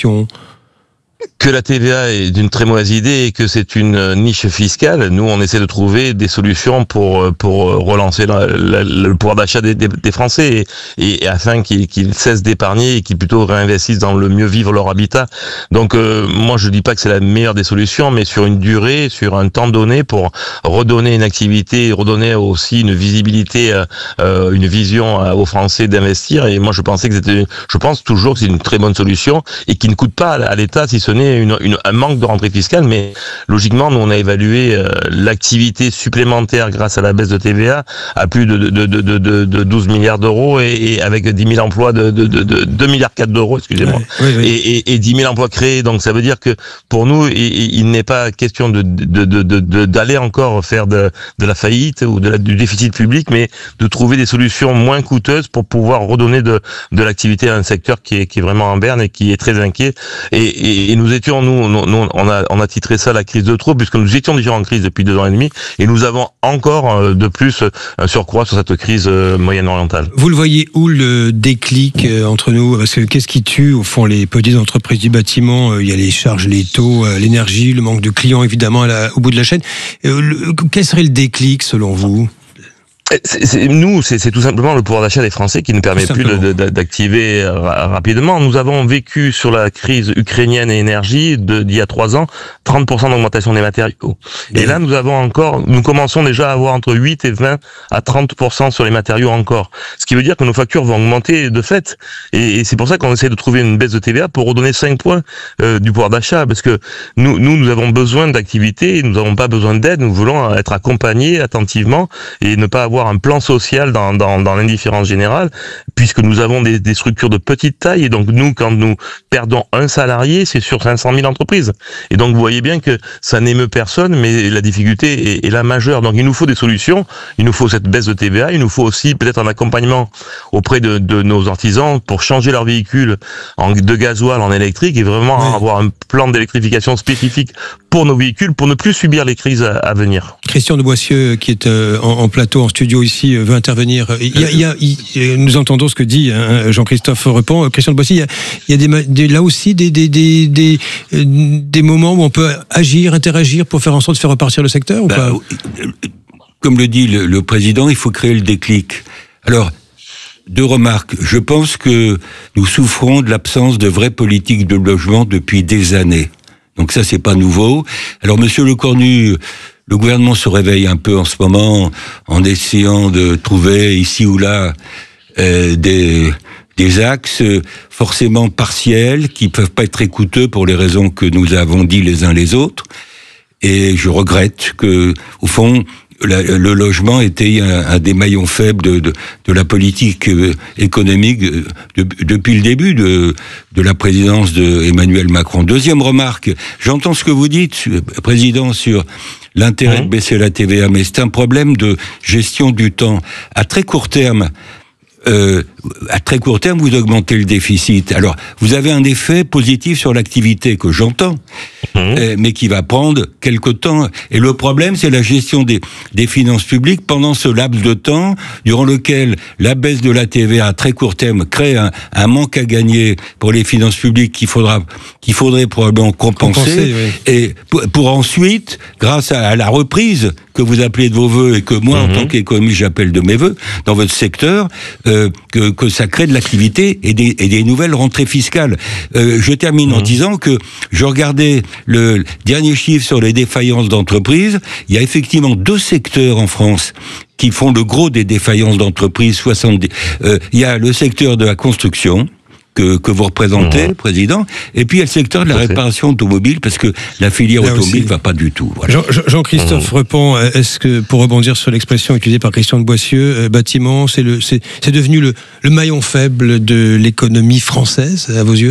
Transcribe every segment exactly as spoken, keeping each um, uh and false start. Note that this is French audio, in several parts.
solution ? Que la T V A est d'une très mauvaise idée et que c'est une niche fiscale. Nous, on essaie de trouver des solutions pour pour relancer la, la, le pouvoir d'achat des, des, des Français et, et afin qu'ils, qu'ils cessent d'épargner et qu'ils plutôt réinvestissent dans le mieux vivre leur habitat. Donc, euh, moi, je dis pas que c'est la meilleure des solutions, mais sur une durée, sur un temps donné, pour redonner une activité, redonner aussi une visibilité, euh, une vision aux Français d'investir. Et moi, je pensais que c'était, je pense toujours que c'est une très bonne solution et qui ne coûte pas à l'État si ce n'est Une, une, un manque de rentrée fiscale, mais logiquement, nous, on a évalué euh, l'activité supplémentaire grâce à la baisse de T V A à plus de, de, de, de, de, de douze milliards d'euros et, et avec dix mille emplois de, de, de, de deux milliards quatre d'euros, excusez-moi, oui, oui, oui. Et, et, et dix mille emplois créés. Donc, ça veut dire que pour nous, il, il n'est pas question de, de, de, de, de, d'aller encore faire de, de la faillite ou de la, du déficit public, mais de trouver des solutions moins coûteuses pour pouvoir redonner de, de l'activité à un secteur qui est, qui est vraiment en berne et qui est très inquiet. Et, et, et nous étions, nous, nous, nous, on a, on a titré ça la crise de trop, puisque nous étions déjà en crise depuis deux ans et demi, et nous avons encore de plus un surcroît sur cette crise moyen-orientale. Vous le voyez où le déclic entre nous ? Parce que qu'est-ce qui tue au fond les petites entreprises du bâtiment ? Il y a les charges, les taux, l'énergie, le manque de clients évidemment à la, au bout de la chaîne. Quel serait le déclic selon vous ? C'est, c'est, nous, c'est, c'est tout simplement le pouvoir d'achat des Français qui ne permet plus de, de, d'activer ra- rapidement. Nous avons vécu sur la crise ukrainienne et énergie de, d'il y a trois ans, trente pour cent d'augmentation des matériaux. Et oui. Là, nous avons encore, nous commençons déjà à avoir entre huit et vingt à trente pour cent sur les matériaux encore. Ce qui veut dire que nos factures vont augmenter de fait. Et, et c'est pour ça qu'on essaie de trouver une baisse de T V A pour redonner cinq points euh, du pouvoir d'achat. Parce que nous, nous, nous avons besoin d'activité, nous n'avons pas besoin d'aide. Nous voulons être accompagnés attentivement et ne pas avoir un plan social dans, dans, dans l'indifférence générale, puisque nous avons des, des structures de petite taille, et donc nous, quand nous perdons un salarié, c'est sur cinq cent mille entreprises. Et donc vous voyez bien que ça n'émeut personne, mais la difficulté est, est là majeure. Donc il nous faut des solutions, il nous faut cette baisse de T V A, il nous faut aussi peut-être un accompagnement auprès de, de nos artisans pour changer leur véhicule en, de gasoil en électrique et vraiment oui. avoir un plan d'électrification spécifique pour nos véhicules, pour ne plus subir les crises à, à venir. Christian de Boissieu, qui est euh, en, en plateau, en studio ici, veut intervenir. Il y a, il y a, il, nous entendons ce que dit hein, Jean-Christophe Repon. Christian de Boissieu, il y a, il y a des, des, là aussi des, des, des, des, des moments où on peut agir, interagir pour faire en sorte de faire repartir le secteur ou bah, pas ? Comme le dit le, le président, il faut créer le déclic. Alors, deux remarques. Je pense que nous souffrons de l'absence de vraie politique de logement depuis des années. Donc ça, c'est pas nouveau. Alors, Monsieur Lecornu, le gouvernement se réveille un peu en ce moment en essayant de trouver ici ou là euh, des des axes forcément partiels qui peuvent pas être très coûteux pour les raisons que nous avons dit les uns les autres. Et je regrette que, au fond, La, le logement était un, un des maillons faibles de, de, de la politique économique de, depuis le début de, de la présidence d'Emmanuel Macron. Deuxième remarque, j'entends ce que vous dites, Président, sur l'intérêt de baisser la T V A, mais c'est un problème de gestion du temps. À très court terme, Euh, à très court terme, vous augmentez le déficit. Alors, vous avez un effet positif sur l'activité que j'entends, mmh. euh, mais qui va prendre quelque temps. Et le problème, c'est la gestion des, des finances publiques pendant ce laps de temps, durant lequel la baisse de la T V A à très court terme crée un, un manque à gagner pour les finances publiques qu'il faudra, qu'il faudrait probablement compenser. compenser oui. Et pour, pour ensuite, grâce à, à la reprise que vous appelez de vos vœux et que moi, mmh. en tant qu'économiste, j'appelle de mes vœux, dans votre secteur, euh, que, que ça crée de l'activité et des, et des nouvelles rentrées fiscales. Euh, je termine mmh. en disant que je regardais le dernier chiffre sur les défaillances d'entreprises. Il y a effectivement deux secteurs en France qui font le gros des défaillances d'entreprises. soixante-dix Euh, il y a le secteur de la construction, que, que vous représentez, mmh. Président, et puis il y a le secteur de la réparation automobile, parce que la filière Là automobile ne va pas du tout. Voilà. Jean, Jean-Christophe mmh. Repon, est-ce que, pour rebondir sur l'expression utilisée par Christian de Boissieu, euh, bâtiment, c'est, le, c'est, c'est devenu le, le maillon faible de l'économie française, à vos yeux ?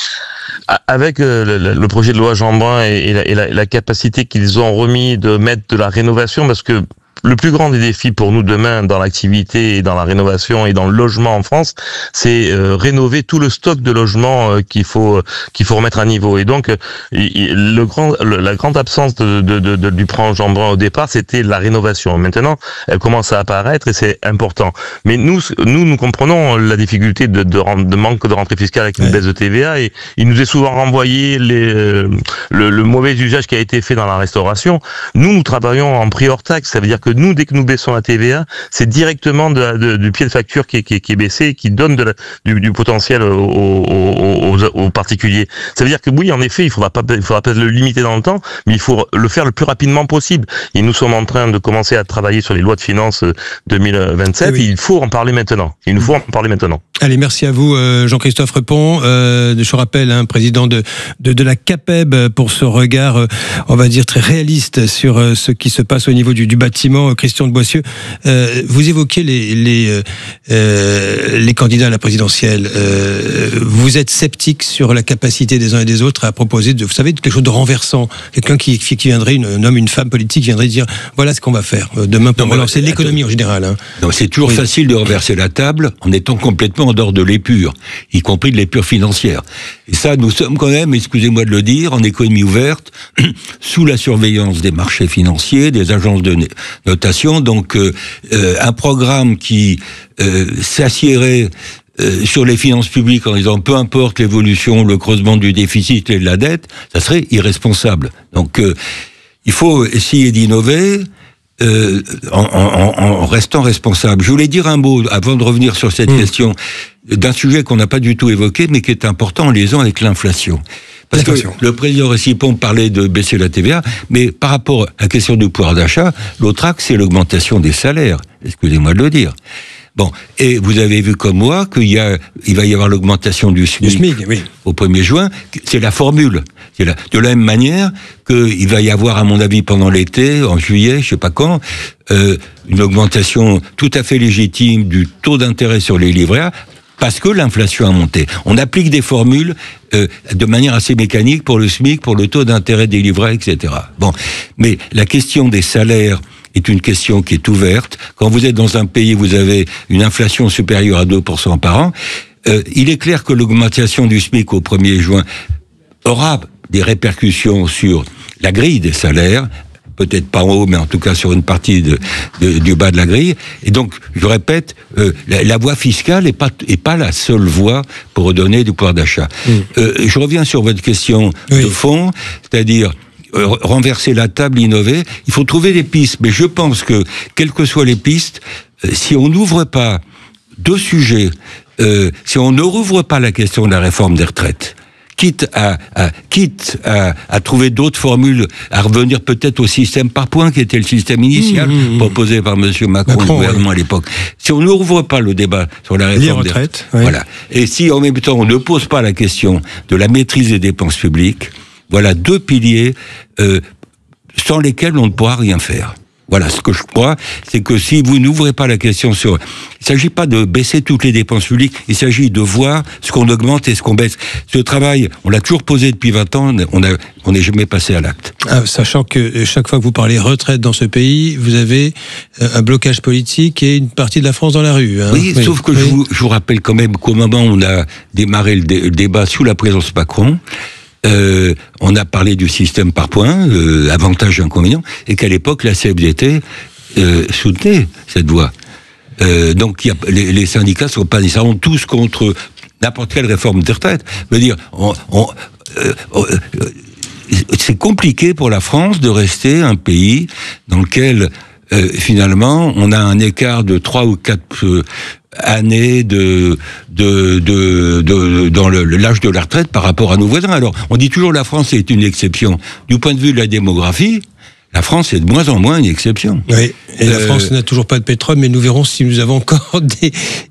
Avec euh, le, le projet de loi Jeanbrun et, et, la, et la, la capacité qu'ils ont remis de mettre de la rénovation, parce que le plus grand des défis pour nous demain dans l'activité et dans la rénovation et dans le logement en France, c'est euh, rénover tout le stock de logements euh, qu'il faut qu'il faut remettre à niveau. Et donc euh, le grand le, la grande absence de, de, de, de, du plan Jeanbrun au départ, c'était la rénovation. Maintenant, elle commence à apparaître et c'est important. Mais nous nous nous comprenons la difficulté de de, de manque de rentrée fiscale avec une ouais. baisse de T V A, et il nous est souvent renvoyé les euh, le, le mauvais usage qui a été fait dans la restauration. Nous nous travaillons en prix hors taxe, ça veut dire que nous, dès que nous baissons la T V A, c'est directement de, la, de, du pied de facture qui est, qui est, qui est baissé, qui donne de la, du, du potentiel aux, aux, aux, aux particuliers. Ça veut dire que oui, en effet, il faudra pas, il faudra pas le limiter dans le temps, mais il faut le faire le plus rapidement possible. Et nous sommes en train de commencer à travailler sur les lois de finances deux mille vingt-sept. Oui. Et il faut en parler maintenant. Il nous faut en parler maintenant. Allez, merci à vous, Jean-Christophe Repon. Euh, je rappelle, hein, président de, de de la CAPEB, pour ce regard, on va dire très réaliste sur ce qui se passe au niveau du, du bâtiment. Christian de Boissieu, euh, vous évoquez les les euh, les candidats à la présidentielle. Euh, vous êtes sceptique sur la capacité des uns et des autres à proposer, de, vous savez, quelque chose de renversant. Quelqu'un qui qui viendrait, une, un homme, une femme politique, viendrait dire voilà ce qu'on va faire demain pour non, relancer mais, l'économie attends, en général. Hein. Non, c'est toujours oui. facile de renverser la table en étant complètement en dehors de l'épure, y compris de l'épure financière. Et ça, nous sommes quand même, excusez-moi de le dire, en économie ouverte, sous la surveillance des marchés financiers, des agences de notation. Donc, euh, euh, un programme qui euh, s'assiérait euh, sur les finances publiques en disant peu importe l'évolution, le creusement du déficit et de la dette, ça serait irresponsable. Donc, euh, il faut essayer d'innover. Euh, en, en, en restant responsable. Je voulais dire un mot, avant de revenir sur cette mmh. question, d'un sujet qu'on n'a pas du tout évoqué, mais qui est important en liaison avec l'inflation. Parce que le président Récipon parlait de baisser la T V A, mais par rapport à la question du pouvoir d'achat, l'autre axe, c'est l'augmentation des salaires. Excusez-moi de le dire. Bon, et vous avez vu comme moi qu'il y a, il va y avoir l'augmentation du SMIC, du SMIC oui. au premier juin. C'est la formule. C'est la, de la même manière qu'il va y avoir, à mon avis, pendant l'été, en juillet, je sais pas quand, euh, une augmentation tout à fait légitime du taux d'intérêt sur les livrets A, parce que l'inflation a monté. On applique des formules euh, de manière assez mécanique pour le SMIC, pour le taux d'intérêt des livrets, et cetera. Bon, mais la question des salaires est une question qui est ouverte. Quand vous êtes dans un pays où vous avez une inflation supérieure à deux pour cent par an, euh, il est clair que l'augmentation du SMIC au premier juin aura des répercussions sur la grille des salaires, peut-être pas en haut, mais en tout cas sur une partie de, de, du bas de la grille. Et donc, je répète, euh, la, la voie fiscale n'est pas, est pas la seule voie pour redonner du pouvoir d'achat. Mmh. Euh, je reviens sur votre question oui. de fond, c'est-à-dire euh, renverser la table, innover. Il faut trouver des pistes, mais je pense que, quelles que soient les pistes, euh, si on n'ouvre pas deux sujets, euh, si on ne rouvre pas la question de la réforme des retraites, quitte à, à quitte à, à trouver d'autres formules, à revenir peut-être au système par points qui était le système initial mmh, mmh, proposé par Monsieur Macron, Macron et le gouvernement oui. à l'époque. Si on n'ouvre pas le débat sur la réforme Les retraites, des... oui. voilà, et si en même temps on ne pose pas la question de la maîtrise des dépenses publiques, voilà deux piliers euh, sans lesquels on ne pourra rien faire. Voilà, ce que je crois, c'est que si vous n'ouvrez pas la question sur... Il ne s'agit pas de baisser toutes les dépenses publiques, il s'agit de voir ce qu'on augmente et ce qu'on baisse. Ce travail, on l'a toujours posé depuis vingt ans, on a, on n'est jamais passé à l'acte. Ah, sachant que chaque fois que vous parlez retraite dans ce pays, vous avez un blocage politique et une partie de la France dans la rue. Hein. Oui, oui, sauf que oui. je, vous, je vous rappelle quand même qu'au moment où on a démarré le, dé, le débat sous la présidence Macron, Euh, on a parlé du système par points, euh, avantages et inconvénients, et qu'à l'époque, la C F D T euh, soutenait cette voie. Euh, donc, y a, les, les syndicats ne sont pas nécessairement tous contre n'importe quelle réforme des retraites. Je veux dire, on, on, euh, euh, c'est compliqué pour la France de rester un pays dans lequel, euh, finalement, on a un écart de trois ou quatre... Euh, années de, de, de, de, dans le, l'âge de la retraite par rapport à nos voisins. Alors, on dit toujours la France est une exception. Du point de vue de la démographie, la France est de moins en moins une exception. Oui, et euh, la France n'a toujours pas de pétrole, mais nous verrons si nous avons encore des,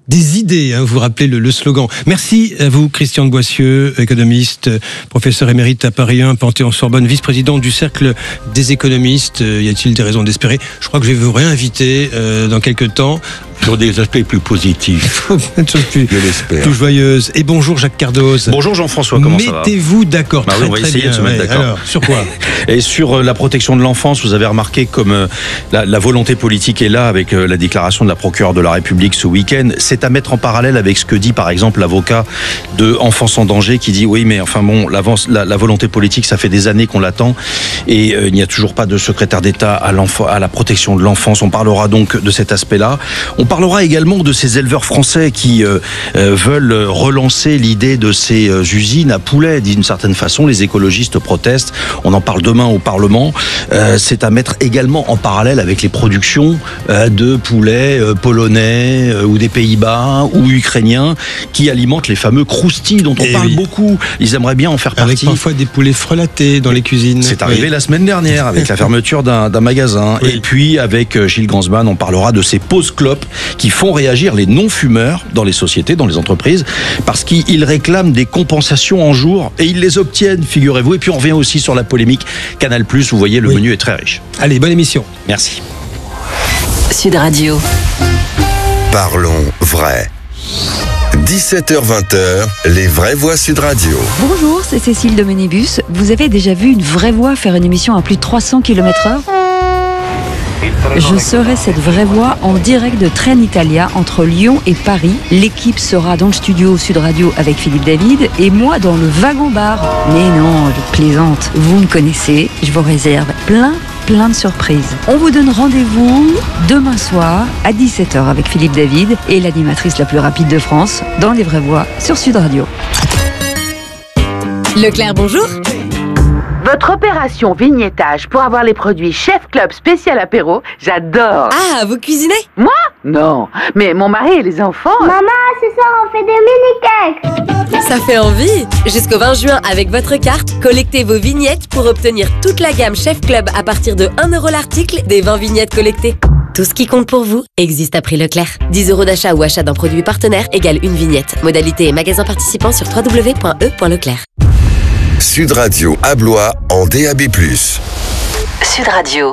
des idées, hein, vous rappelez le, le slogan. Merci à vous, Christian de Boissieu, économiste, professeur émérite à Paris un, Panthéon-Sorbonne, vice-président du Cercle des économistes. Euh, y a-t-il des raisons d'espérer ? Je crois que je vais vous réinviter euh, dans quelques temps. Sur des aspects plus positifs. Une chose plus, plus joyeuse. Et bonjour Jacques Cardoz. Bonjour Jean-François, comment ça va ? Mettez-vous d'accord. Bah très, oui, on va très essayer bien. de se mettre ouais. d'accord. Alors, sur quoi ? Et sur la protection de l'enfance, vous avez remarqué comme euh, la, la volonté politique est là avec euh, la déclaration de la procureure de la République ce week-end. C'est à mettre en parallèle avec ce que dit par exemple l'avocat de Enfance en danger qui dit oui mais enfin bon, la, la volonté politique ça fait des années qu'on l'attend et euh, il n'y a toujours pas de secrétaire d'État à, à la protection de l'enfance. On parlera donc de cet aspect-là. On parlera également de ces éleveurs français qui euh, euh, veulent relancer l'idée de ces euh, usines à poulets. D'une certaine façon, les écologistes protestent. On en parle demain au Parlement. Euh, c'est à mettre également en parallèle avec les productions euh, de poulets euh, polonais euh, ou des Pays-Bas ou ukrainiens qui alimentent les fameux croustilles dont on Et parle oui. beaucoup. Ils aimeraient bien en faire avec partie. Avec parfois des poulets frelatés dans les cuisines. C'est arrivé oui. la semaine dernière avec la fermeture d'un, d'un magasin. Oui. Et puis avec Gilles Gansman, on parlera de ces pauses clopes qui font réagir les non-fumeurs dans les sociétés, dans les entreprises, parce qu'ils réclament des compensations en jours et ils les obtiennent, figurez-vous. Et puis on revient aussi sur la polémique Canal plus, vous voyez, le oui. menu est très riche. Allez, bonne émission. Merci. Sud Radio. Parlons vrai. dix-sept heures vingt, les vraies voix Sud Radio. Bonjour, c'est Cécile de Menibus. Vous avez déjà vu une vraie voix faire une émission à plus de trois cents kilomètres heure ? Je serai cette vraie voix en direct de Trenitalia entre Lyon et Paris. L'équipe sera dans le studio Sud Radio avec Philippe David et moi dans le wagon-bar. Mais non, je plaisante. Vous me connaissez, je vous réserve plein, plein de surprises. On vous donne rendez-vous demain soir à dix-sept heures avec Philippe David et l'animatrice la plus rapide de France dans Les Vraies Voix sur Sud Radio. Leclerc, bonjour. Votre opération vignettage pour avoir les produits Chef Club spécial apéro, j'adore. Ah, vous cuisinez ? Moi ? Non, mais mon mari et les enfants... Maman, ce soir on fait des mini-cakes. Ça fait envie. Jusqu'au vingt juin, avec votre carte, collectez vos vignettes pour obtenir toute la gamme Chef Club à partir de un euro l'article des vingt vignettes collectées. Tout ce qui compte pour vous existe à prix Leclerc. dix euros d'achat ou achat d'un produit partenaire égale une vignette. Modalité et magasin participant sur w w w point e point leclerc. Sud Radio à Blois en D A B plus. Sud Radio.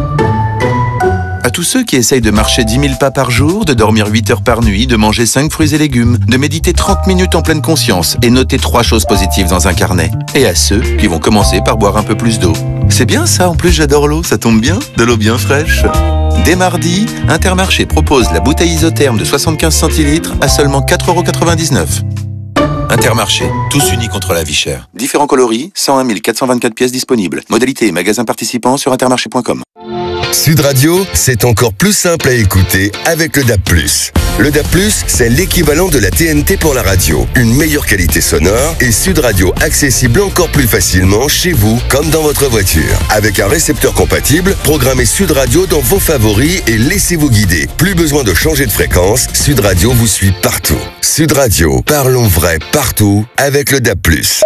À tous ceux qui essayent de marcher dix mille pas par jour, de dormir huit heures par nuit, de manger cinq fruits et légumes, de méditer trente minutes en pleine conscience et noter trois choses positives dans un carnet. Et à ceux qui vont commencer par boire un peu plus d'eau. C'est bien ça, en plus j'adore l'eau, ça tombe bien, de l'eau bien fraîche. Dès mardi, Intermarché propose la bouteille isotherme de soixante-quinze centilitres à seulement quatre euros quatre-vingt-dix-neuf. Intermarché, tous unis contre la vie chère. Différents coloris, cent un mille quatre cent vingt-quatre pièces disponibles. Modalité et magasin participant sur intermarché point com. Sud Radio, c'est encore plus simple à écouter avec le D A B plus. Le D A B plus, c'est l'équivalent de la T N T pour la radio. Une meilleure qualité sonore et Sud Radio accessible encore plus facilement chez vous comme dans votre voiture. Avec un récepteur compatible, programmez Sud Radio dans vos favoris et laissez-vous guider. Plus besoin de changer de fréquence, Sud Radio vous suit partout. Sud Radio, parlons vrai partout avec le D A B plus.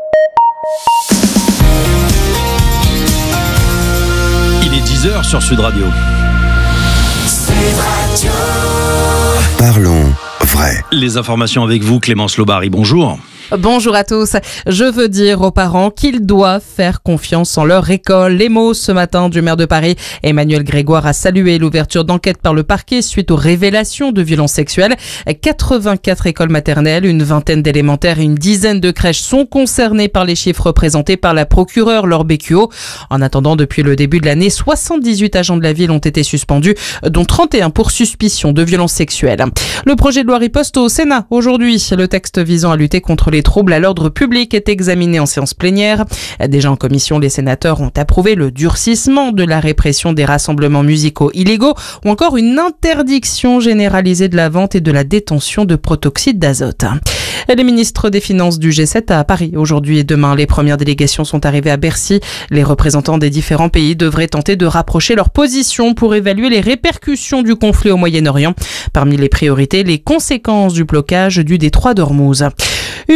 Il est dix heures sur Sud Radio. Sud Radio. Parlons vrai. Les informations avec vous, Clémence Lobary, bonjour. Bonjour à tous. Je veux dire aux parents qu'ils doivent faire confiance en leur école. Les mots ce matin du maire de Paris, Emmanuel Grégoire, a salué l'ouverture d'enquête par le parquet suite aux révélations de violences sexuelles. quatre-vingt-quatre écoles maternelles, une vingtaine d'élémentaires et une dizaine de crèches sont concernées par les chiffres présentés par la procureure Laure Bécuot. En attendant, depuis le début de l'année, soixante-dix-huit agents de la ville ont été suspendus, dont trente et un pour suspicion de violences sexuelles. Le projet de loi riposte au Sénat aujourd'hui. Le texte visant à lutter contre les troubles à l'ordre public est examiné en séance plénière. Déjà en commission, les sénateurs ont approuvé le durcissement de la répression des rassemblements musicaux illégaux ou encore une interdiction généralisée de la vente et de la détention de protoxyde d'azote. Les ministres des Finances du G sept à Paris aujourd'hui et demain. Les premières délégations sont arrivées à Bercy. Les représentants des différents pays devraient tenter de rapprocher leurs positions pour évaluer les répercussions du conflit au Moyen-Orient. Parmi les priorités, les conséquences du blocage du détroit d'Ormuz. Une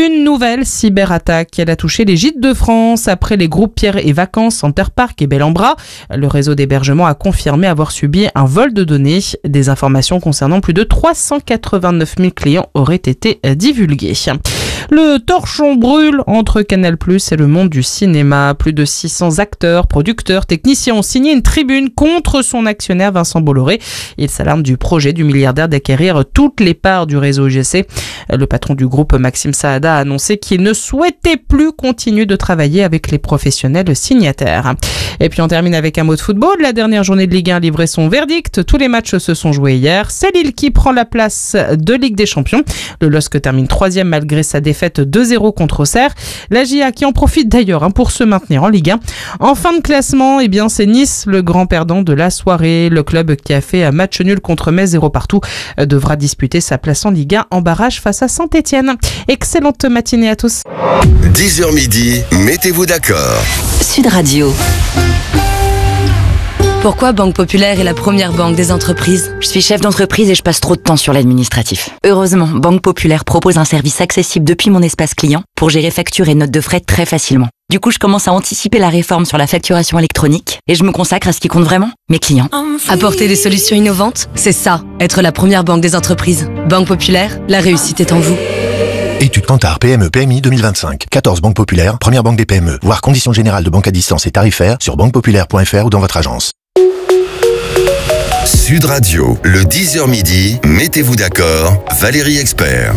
Une nouvelle cyberattaque. Elle a touché les gîtes de France après les groupes Pierre et Vacances, Center Park et Bel-en-Bras. Le réseau d'hébergement a confirmé avoir subi un vol de données. Des informations concernant plus de trois cent quatre-vingt-neuf mille clients auraient été divulguées. Le torchon brûle entre Canal plus et le monde du cinéma. Plus de six cents acteurs, producteurs, techniciens ont signé une tribune contre son actionnaire Vincent Bolloré. Il s'alarme du projet du milliardaire d'acquérir toutes les parts du réseau U G C. Le patron du groupe, Maxime Saada, a annoncé qu'il ne souhaitait plus continuer de travailler avec les professionnels signataires. Et puis on termine avec un mot de football. La dernière journée de Ligue un a livré son verdict. Tous les matchs se sont joués hier. C'est Lille qui prend la place de Ligue des Champions. Le L O S C termine troisième malgré sa défaite deux zéro contre Auxerre. La J A qui en profite d'ailleurs hein, pour se maintenir en Ligue un. En fin de classement, eh bien c'est Nice, le grand perdant de la soirée. Le club qui a fait un match nul contre Metz zéro partout devra disputer sa place en Ligue un en barrage face à Saint-Etienne. Excellente matinée à tous. dix heures midi, mettez-vous d'accord. Sud Radio. Pourquoi Banque Populaire est la première banque des entreprises? Je suis chef d'entreprise et je passe trop de temps sur l'administratif. Heureusement, Banque Populaire propose un service accessible depuis mon espace client pour gérer factures et notes de frais très facilement. Du coup, je commence à anticiper la réforme sur la facturation électronique et je me consacre à ce qui compte vraiment, mes clients. Apporter des solutions innovantes, c'est ça, être la première banque des entreprises. Banque Populaire, la réussite est en vous. Étude Kantar P M E P M I deux mille vingt-cinq. quatorze banques populaires, première banque des P M E. Voir conditions générales de banque à distance et tarifaires sur banque populaire point f r ou dans votre agence. Sud Radio, le dix heures midi, mettez-vous d'accord, Valérie Expert.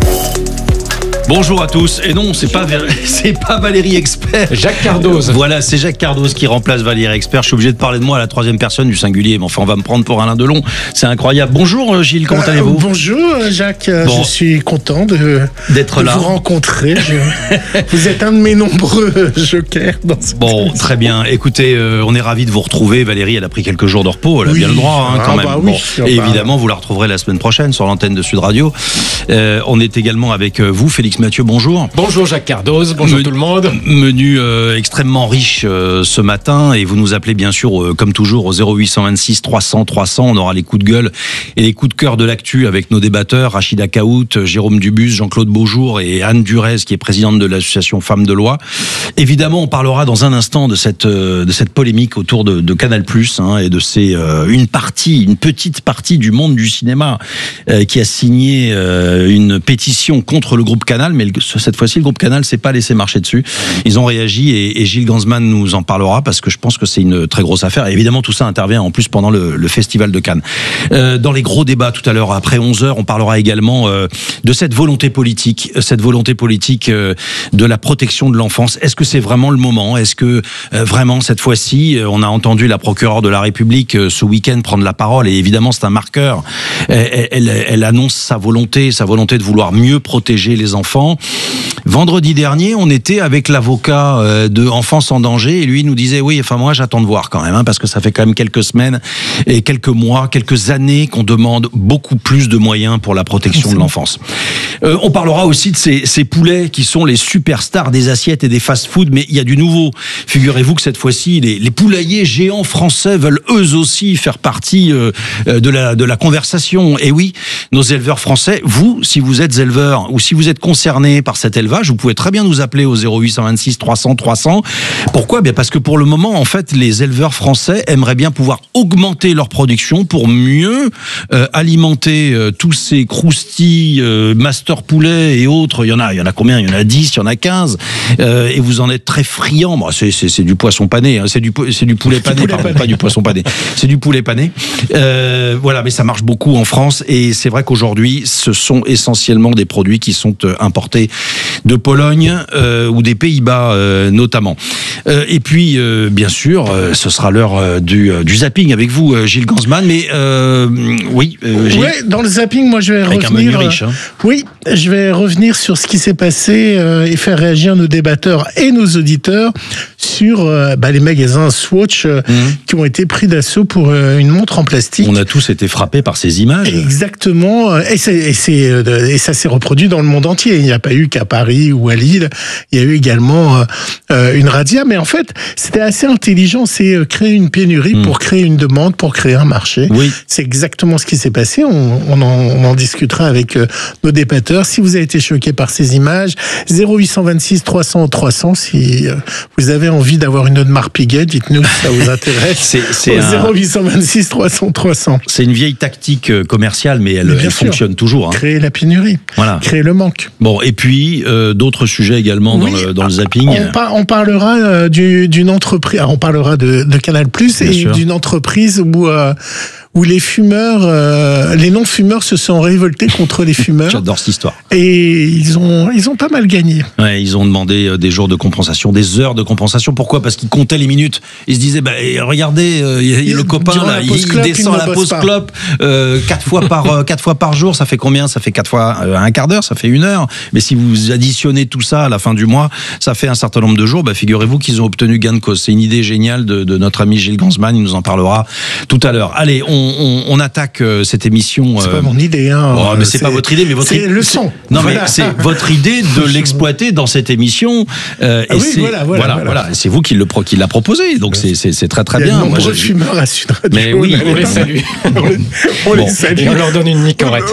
Bonjour à tous. Et non, c'est pas, c'est pas Valérie Expert. Jacques Cardoz. Voilà, c'est Jacques Cardoz qui remplace Valérie Expert. Je suis obligé de parler de moi à la troisième personne du singulier. Mais enfin, on va me prendre pour Alain Delon. C'est incroyable. Bonjour Gilles, comment euh, allez-vous? Bonjour Jacques. Bon. Je suis content de, d'être de là. vous rencontrer. Je, vous êtes un de mes nombreux jokers dans ce Bon, cas. Très bien. Écoutez, euh, on est ravis de vous retrouver. Valérie, elle a pris quelques jours de repos. Elle a oui. bien le droit, hein, quand ah, même. Bah, bon. oui, Et bah. évidemment, vous la retrouverez la semaine prochaine sur l'antenne de Sud Radio. Euh, on est également avec vous, Félix Mathieu. Bonjour. Bonjour Jacques Cardoz, bonjour Men- tout le monde. Menu euh, extrêmement riche euh, ce matin et vous nous appelez bien sûr euh, comme toujours au zéro huit cent vingt-six trois cents trois cents. On aura les coups de gueule et les coups de cœur de l'actu avec nos débatteurs Rachida Kaout, Jérôme Dubus, Jean-Claude Beaujour et Anne Durez qui est présidente de l'association Femmes de Loi. Évidemment, on parlera dans un instant de cette euh, de cette polémique autour de, de Canal plus, hein, et de ces euh, une partie, une petite partie du monde du cinéma euh, qui a signé euh, une pétition contre le groupe Canal, mais le, cette fois-ci le groupe Canal s'est pas laissé marcher dessus. Ils ont réagi et, et Gilles Gansman nous en parlera parce que je pense que c'est une très grosse affaire. Et évidemment, tout ça intervient en plus pendant le, le festival de Cannes. Euh, dans les gros débats tout à l'heure, après onze heures, on parlera également euh, de cette volonté politique, cette volonté politique euh, de la protection de l'enfance. Est-ce que c'est vraiment le moment? Est-ce que euh, vraiment cette fois-ci, euh, on a entendu la procureure de la République euh, ce week-end prendre la parole et évidemment c'est un marqueur. Elle, elle, elle annonce sa volonté, sa volonté de vouloir mieux protéger les enfants. Vendredi dernier, on était avec l'avocat euh, de Enfance en danger et lui nous disait oui, enfin moi j'attends de voir quand même, hein, parce que ça fait quand même quelques semaines et quelques mois, quelques années qu'on demande beaucoup plus de moyens pour la protection de l'enfance. Euh, on parlera aussi de ces, ces poulets qui sont les superstars des assiettes et des fast-food, mais il y a du nouveau. Figurez-vous que cette fois-ci, les, les poulaillers géants français veulent eux aussi faire partie euh, de la de la conversation. Et oui, nos éleveurs français, vous, si vous êtes éleveur ou si vous êtes concerné par cet élevage, vous pouvez très bien nous appeler au zéro huit cent vingt-six trois cents trois cents. Pourquoi? Bien parce que pour le moment, en fait, les éleveurs français aimeraient bien pouvoir augmenter leur production pour mieux euh, alimenter euh, tous ces croustilles, euh, master poulet et autres. Il y en a, il y en a combien? Il y en a dix, il y en a quinze. Euh, et vous en êtes très friands. Bon, c'est, c'est, c'est du poisson pané, hein. c'est du, c'est du poulet pané, poulet pardon, pané. Pas du poisson pané. C'est du poulet pané. Euh, voilà, mais ça marche beaucoup en France et c'est vrai qu'aujourd'hui, ce sont essentiellement des produits qui sont euh, importés de Pologne euh, ou des Pays-Bas euh, notamment. Euh, et puis, euh, bien sûr, euh, ce sera l'heure euh, du, euh, du zapping avec vous, euh, Gilles Gansman. Mais euh, oui, euh, Gilles. Ouais, dans le zapping, moi je vais avec revenir. Un menu riche, hein. Oui, je vais revenir sur ce qui s'est passé euh, et faire réagir nos débatteurs et nos auditeurs sur euh, bah, les magasins Swatch euh, mmh. qui ont été pris d'assaut pour euh, une montre en plastique. On a tous été frappés par ces images. Exactement. Et, c'est, et, c'est, euh, et ça s'est reproduit dans le monde entier. Il n'y a pas eu qu'à Paris ou à Lille. Il y a eu également euh, une razzia. Mais en fait, c'était assez intelligent. C'est euh, créer une pénurie mmh. pour créer une demande, pour créer un marché. Oui. C'est exactement ce qui s'est passé. On, on, en, on en discutera avec euh, nos débatteurs. Si vous avez été choqué par ces images, zéro huit cent vingt-six trois cents trois cents, si euh, vous avez envie d'avoir une Audemars Piguet, dites-nous si ça vous intéresse. c'est, c'est un... zéro huit cent vingt-six trois cents trois cents. C'est une vieille tactique commerciale, mais elle, mais elle fonctionne toujours. Hein. Créer la pénurie, voilà. Créer le manque. Bon, et puis euh, d'autres sujets également oui, dans, le, dans le zapping. On, par, on parlera euh, du, d'une entreprise, on parlera de, de Canal plus, et sûr. d'une entreprise où... Euh, où les fumeurs, euh, les non-fumeurs se sont révoltés contre les fumeurs. J'adore cette histoire. Et ils ont, ils ont pas mal gagné. Ouais, ils ont demandé des jours de compensation, des heures de compensation. Pourquoi ? Parce qu'ils comptaient les minutes. Ils se disaient, bah, regardez, euh, y a le copain là, il, il descend à la pause clope euh, quatre fois par euh, quatre fois par jour. Ça fait combien ? Ça fait quatre fois euh, un quart d'heure. Ça fait une heure. Mais si vous additionnez tout ça à la fin du mois, ça fait un certain nombre de jours. Bah, figurez-vous qu'ils ont obtenu gain de cause. C'est une idée géniale de, de notre ami Gilles Gansman. Il nous en parlera tout à l'heure. Allez, on On, on attaque euh, cette émission. C'est euh... pas mon idée, hein. Oh, mais c'est, c'est pas votre idée, mais votre c'est idée. le son. Non, voilà. mais c'est votre idée de l'exploiter dans cette émission. Euh, ah et oui, c'est, voilà, voilà, voilà, voilà. voilà. C'est vous qui, le, qui l'a proposé, donc c'est, c'est, c'est très très bien. Il y a de nombreux Moi, fumeurs à Sud Radio. Mais oui, on les salue. on les, on bon. les salue. Et on leur donne une nicorette.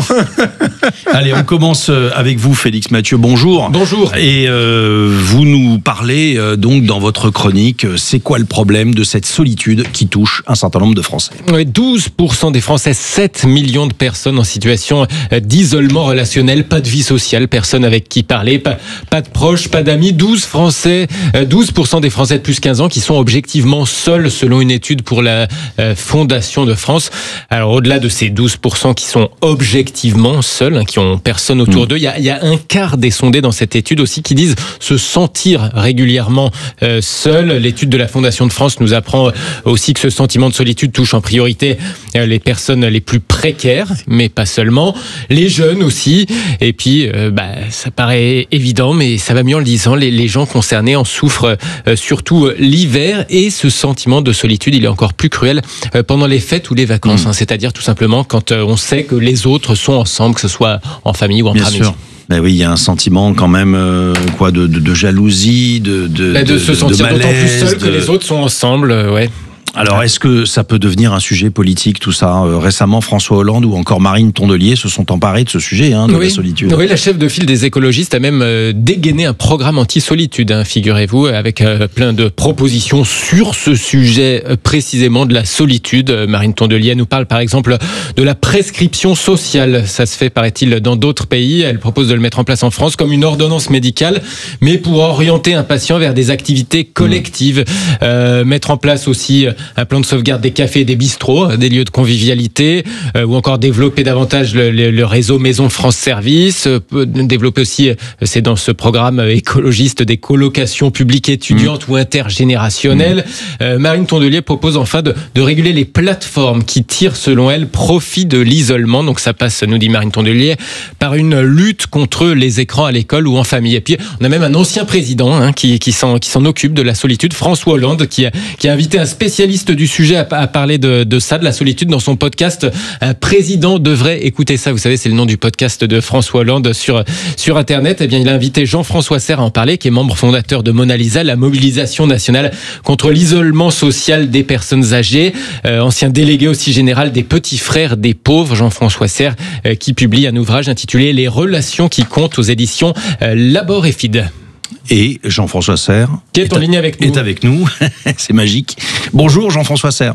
Allez, on commence avec vous, Félix Mathieu. Bonjour. Bonjour. Et euh, vous nous parlez euh, donc dans votre chronique, c'est quoi le problème de cette solitude qui touche un certain nombre de Français ? Oui, douze pour cent des Français, sept millions de personnes en situation d'isolement relationnel, pas de vie sociale, personne avec qui parler, pas, pas de proches, pas d'amis. douze Français, douze pour cent des Français de plus de quinze ans qui sont objectivement seuls selon une étude pour la Fondation de France. Alors au-delà de ces douze pour cent qui sont objectivement seuls, hein, qui ont personne autour mmh. d'eux, il y a, il y a un quart des sondés dans cette étude aussi qui disent se sentir régulièrement euh, seuls. L'étude de la Fondation de France nous apprend aussi que ce sentiment de solitude touche en priorité euh, les personnes les plus précaires, mais pas seulement, les jeunes aussi. Et puis, euh, bah, ça paraît évident, mais ça va mieux en le disant, les, les gens concernés en souffrent euh, surtout euh, l'hiver, et ce sentiment de solitude, il est encore plus cruel euh, pendant les fêtes ou les vacances, mmh. hein, c'est-à-dire tout simplement quand euh, on sait que les autres sont ensemble, que ce soit en famille ou entre Bien amis. Sûr. Ben oui, il y a un sentiment quand même euh, quoi de, de, de jalousie, de de, bah de, de se sentir de malaise, d'autant plus seul de... que les autres sont ensemble, euh, ouais. Alors, est-ce que ça peut devenir un sujet politique, tout ça ? euh, Récemment, François Hollande ou encore Marine Tondelier se sont emparés de ce sujet, hein, de oui. la solitude. Oui, la chef de file des écologistes a même euh, dégainé un programme anti-solitude, hein, figurez-vous, avec euh, plein de propositions sur ce sujet euh, précisément de la solitude. Euh, Marine Tondelier nous parle par exemple de la prescription sociale. Ça se fait, paraît-il, dans d'autres pays. Elle propose de le mettre en place en France comme une ordonnance médicale, mais pour orienter un patient vers des activités collectives. Mmh. Euh, mettre en place aussi un plan de sauvegarde des cafés et des bistrots, des lieux de convivialité, euh, ou encore développer davantage le, le, le réseau Maison France Service, euh, développer aussi, c'est dans ce programme écologiste, des colocations publiques étudiantes mmh. ou intergénérationnelles. Mmh. Euh, Marine Tondelier propose enfin de, de réguler les plateformes qui tirent, selon elle, profit de l'isolement. Donc ça passe, nous dit Marine Tondelier, par une lutte contre les écrans à l'école ou en famille. Et puis on a même un ancien président hein, qui, qui, s'en, qui s'en occupe de la solitude, François Hollande, qui a, qui a invité un spécialiste du sujet à, à parler de, de ça, de la solitude, dans son podcast. Un président devrait écouter ça. Vous savez, c'est le nom du podcast de François Hollande sur, sur Internet. Eh bien, il a invité Jean-François Serre à en parler, qui est membre fondateur de Mona Lisa, la mobilisation nationale contre l'isolement social des personnes âgées. Euh, ancien délégué aussi général des Petits Frères des Pauvres, Jean-François Serre, euh, qui publie un ouvrage intitulé Les relations qui comptent aux éditions euh, Labor et Fide. Et Jean-François Serre qui est, est en ligne avec nous. Est avec nous. C'est magique. Bonjour Jean-François Serre.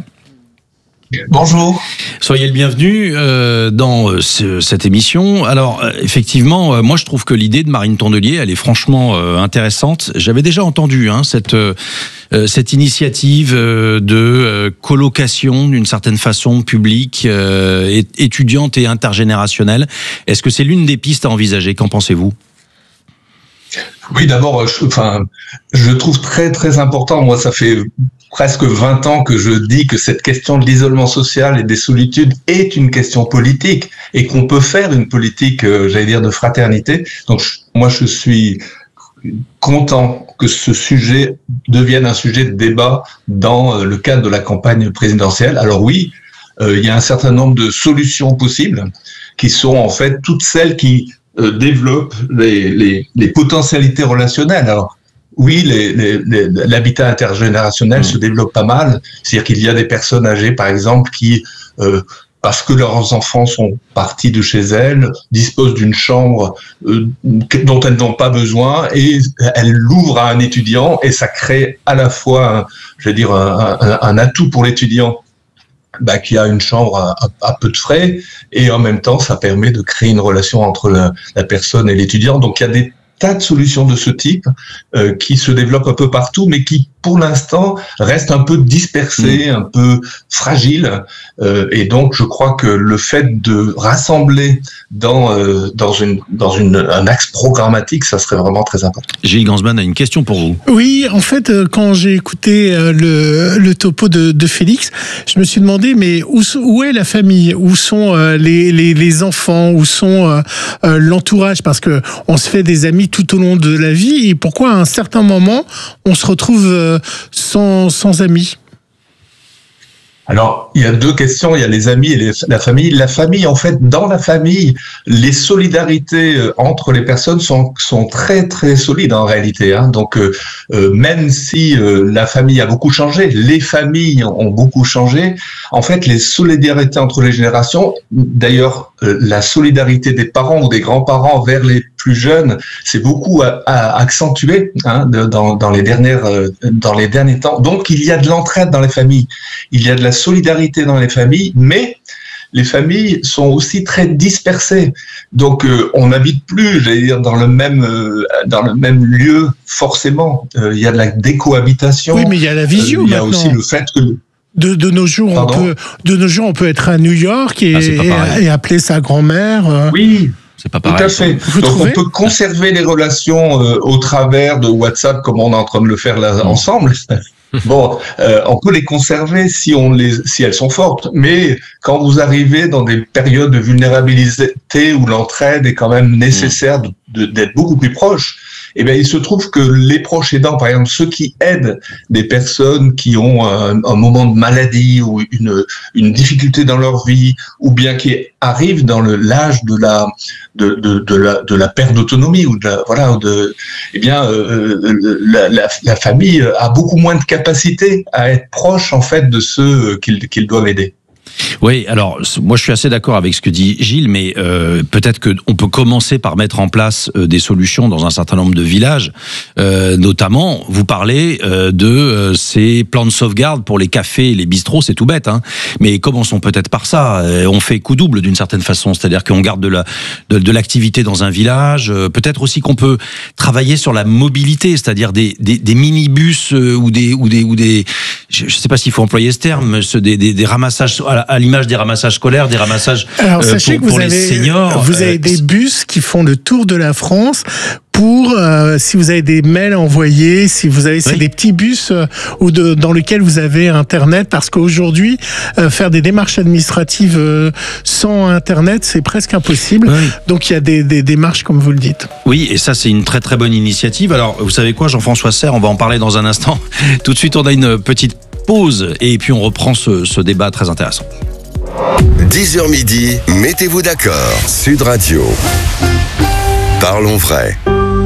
Bonjour. Soyez le bienvenu euh, dans euh, ce, cette émission. Alors euh, effectivement, euh, moi je trouve que l'idée de Marine Tondelier, elle est franchement euh, intéressante. J'avais déjà entendu hein, cette euh, cette initiative euh, de euh, colocation d'une certaine façon publique, euh, étudiante et intergénérationnelle. Est-ce que c'est l'une des pistes à envisager ? Qu'en pensez-vous ? Oui, d'abord, je, enfin, je trouve très très important. Moi, ça fait presque vingt ans que je dis que cette question de l'isolement social et des solitudes est une question politique et qu'on peut faire une politique, euh, j'allais dire, de fraternité. Donc, je, moi, je suis content que ce sujet devienne un sujet de débat dans le cadre de la campagne présidentielle. Alors oui, euh, il y a un certain nombre de solutions possibles qui sont en fait toutes celles qui euh, développent les, les, les potentialités relationnelles. Alors oui, les, les, les, l'habitat intergénérationnel mmh. se développe pas mal. C'est-à-dire qu'il y a des personnes âgées, par exemple, qui, euh, parce que leurs enfants sont partis de chez elles, disposent d'une chambre euh, dont elles n'ont pas besoin et elles l'ouvrent à un étudiant et ça crée à la fois, un, je veux dire, un, un, un atout pour l'étudiant bah, qui a une chambre à, à, à peu de frais et en même temps, ça permet de créer une relation entre la, la personne et l'étudiant. Donc, il y a des tas de solutions de ce type euh, qui se développent un peu partout, mais qui, pour l'instant, restent un peu dispersées, mmh. un peu fragiles. Euh, et donc, je crois que le fait de rassembler dans euh, dans une dans une un axe programmatique, ça serait vraiment très important. Gilles Gansman a une question pour vous. Oui, en fait, quand j'ai écouté le le topo de, de Félix, je me suis demandé, mais où où est la famille, où sont les les les enfants, où sont euh, l'entourage, parce que on se fait des amis tout au long de la vie, et pourquoi à un certain moment on se retrouve euh, sans, sans amis? Alors, il y a deux questions, il y a les amis et les, la famille. La famille, en fait, dans la famille, les solidarités entre les personnes sont, sont très, très solides en réalité. Hein. Donc, euh, euh, même si euh, la famille a beaucoup changé, les familles ont beaucoup changé, en fait, les solidarités entre les générations, d'ailleurs, euh, la solidarité des parents ou des grands-parents vers les plus jeunes, c'est beaucoup à, à accentué hein, de, dans, dans, les dernières, euh, dans les derniers temps. Donc, il y a de l'entraide dans les familles, il y a de la solidarité dans les familles, mais les familles sont aussi très dispersées. Donc, euh, on n'habite plus, j'allais dire, dans le même euh, dans le même lieu forcément. Euh, il y a de la décohabitation. Oui, mais il y a la visio. Euh, il y a maintenant. aussi le fait que De, de nos jours, Pardon on peut, de nos jours, on peut être à New York et, ah, et, et appeler sa grand-mère. Euh... Oui. C'est pas pareil. Tout à fait. Vous Donc trouvez on peut conserver les relations euh, au travers de WhatsApp, comme on est en train de le faire là mmh. ensemble. Bon, euh, on peut les conserver si on les, si elles sont fortes. Mais quand vous arrivez dans des périodes de vulnérabilité où l'entraide est quand même nécessaire de, de, d'être beaucoup plus proche, eh bien, il se trouve que les proches aidants, par exemple, ceux qui aident des personnes qui ont un, un moment de maladie ou une, une difficulté dans leur vie, ou bien qui arrivent dans le l'âge de la de, de, de la de la perte d'autonomie ou de la, voilà de eh bien euh, la, la, la famille a beaucoup moins de capacité à être proche en fait de ceux qu'ils qu'ils doivent aider. Oui, alors moi je suis assez d'accord avec ce que dit Gilles, mais euh, peut-être que on peut commencer par mettre en place euh, des solutions dans un certain nombre de villages. Euh, notamment, vous parlez euh, de euh, ces plans de sauvegarde pour les cafés, et les bistrots, c'est tout bête, hein. Mais commençons peut-être par ça. Euh, on fait coup double d'une certaine façon, c'est-à-dire qu'on garde de la de, de l'activité dans un village. Euh, peut-être aussi qu'on peut travailler sur la mobilité, c'est-à-dire des des, des minibus euh, ou des ou des ou des je ne sais pas s'il faut employer ce terme, ce, des, des des ramassages à, à l'image des ramassages scolaires, des ramassages Alors, euh, sachez pour, que vous pour avez, les seniors. Vous avez euh, des bus qui font le tour de la France pour, euh, si vous avez des mails envoyés, si vous avez, c'est oui. des petits bus euh, ou de, dans lesquels vous avez Internet, parce qu'aujourd'hui, euh, faire des démarches administratives euh, sans Internet, c'est presque impossible. Oui. Donc, il y a des, des démarches, comme vous le dites. Oui, et ça, c'est une très très bonne initiative. Alors, vous savez quoi, Jean-François Serre, on va en parler dans un instant. Tout de suite, on a une petite pause et puis on reprend ce, ce débat très intéressant. dix heures midi, mettez-vous d'accord. Sud Radio. Parlons vrai.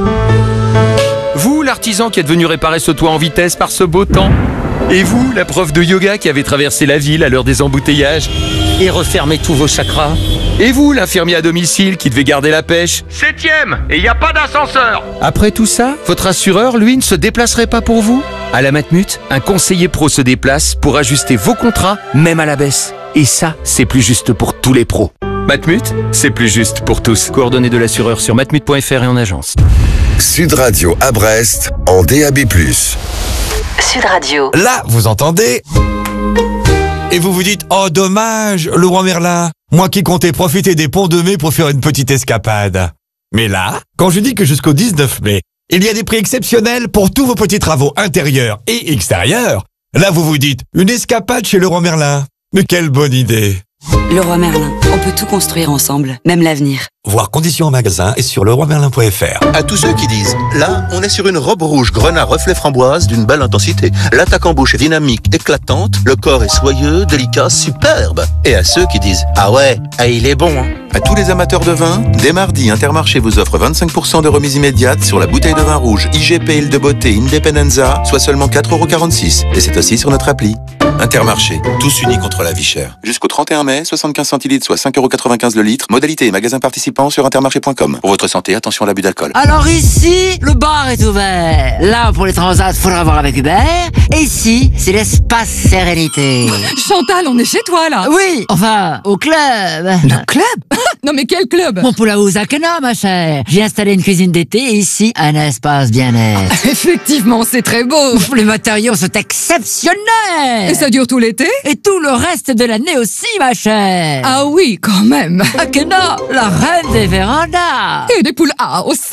Vous, l'artisan qui êtes venu réparer ce toit en vitesse par ce beau temps. Et vous, la prof de yoga qui avait traversé la ville à l'heure des embouteillages et refermé tous vos chakras. Et vous, l'infirmier à domicile qui devait garder la pêche. Septième, et il n'y a pas d'ascenseur. Après tout ça, votre assureur, lui, ne se déplacerait pas pour vous? À la Matmut, un conseiller pro se déplace pour ajuster vos contrats, même à la baisse. Et ça, c'est plus juste pour tous les pros. Matmut, c'est plus juste pour tous. Coordonnées de l'assureur sur matmut point f r et en agence. Sud Radio à Brest, en D A B plus. Sud Radio. Là, vous entendez? Et vous vous dites, oh dommage, Laurent Merlin, moi qui comptais profiter des ponts de mai pour faire une petite escapade. Mais là, quand je dis que jusqu'au dix-neuf mai, il y a des prix exceptionnels pour tous vos petits travaux intérieurs et extérieurs, là vous vous dites, une escapade chez Laurent Merlin. Mais quelle bonne idée! Leroy Merlin, on peut tout construire ensemble, même l'avenir. Voir conditions en magasin et sur leroy merlin point f r. À tous ceux qui disent, là, on est sur une robe rouge grenat reflet framboise d'une belle intensité. L'attaque en bouche est dynamique, éclatante, le corps est soyeux, délicat, superbe. Et à ceux qui disent, ah ouais, ah, il est bon, hein. À tous les amateurs de vin, dès mardi, Intermarché vous offre vingt-cinq pour cent de remise immédiate sur la bouteille de vin rouge I G P Île de Beauté Independenza, soit seulement quatre euros quarante-six. Et c'est aussi sur notre appli. Intermarché, tous unis contre la vie chère. Jusqu'au trente et un mai, soixante-quinze centilitres, soit cinq euros quatre-vingt-quinze le litre. Modalité et magasin participant sur intermarché point com. Pour votre santé, attention à l'abus d'alcool. Alors ici, le bar est ouvert. Là, pour les transats, faudra voir avec Hubert. Et ici, c'est l'espace sérénité. Chantal, on est chez toi, là. Oui, enfin, au club. Le club? Non mais quel club? Mon poulaou Zakena, ma chère. J'ai installé une cuisine d'été et ici, un espace bien-être. Effectivement, c'est très beau. Les matériaux sont exceptionnels. Et ça dure tout l'été? Et tout le reste de l'année aussi, ma chère. Ah oui, quand même. Akena, la reine des vérandas. Et des poules house.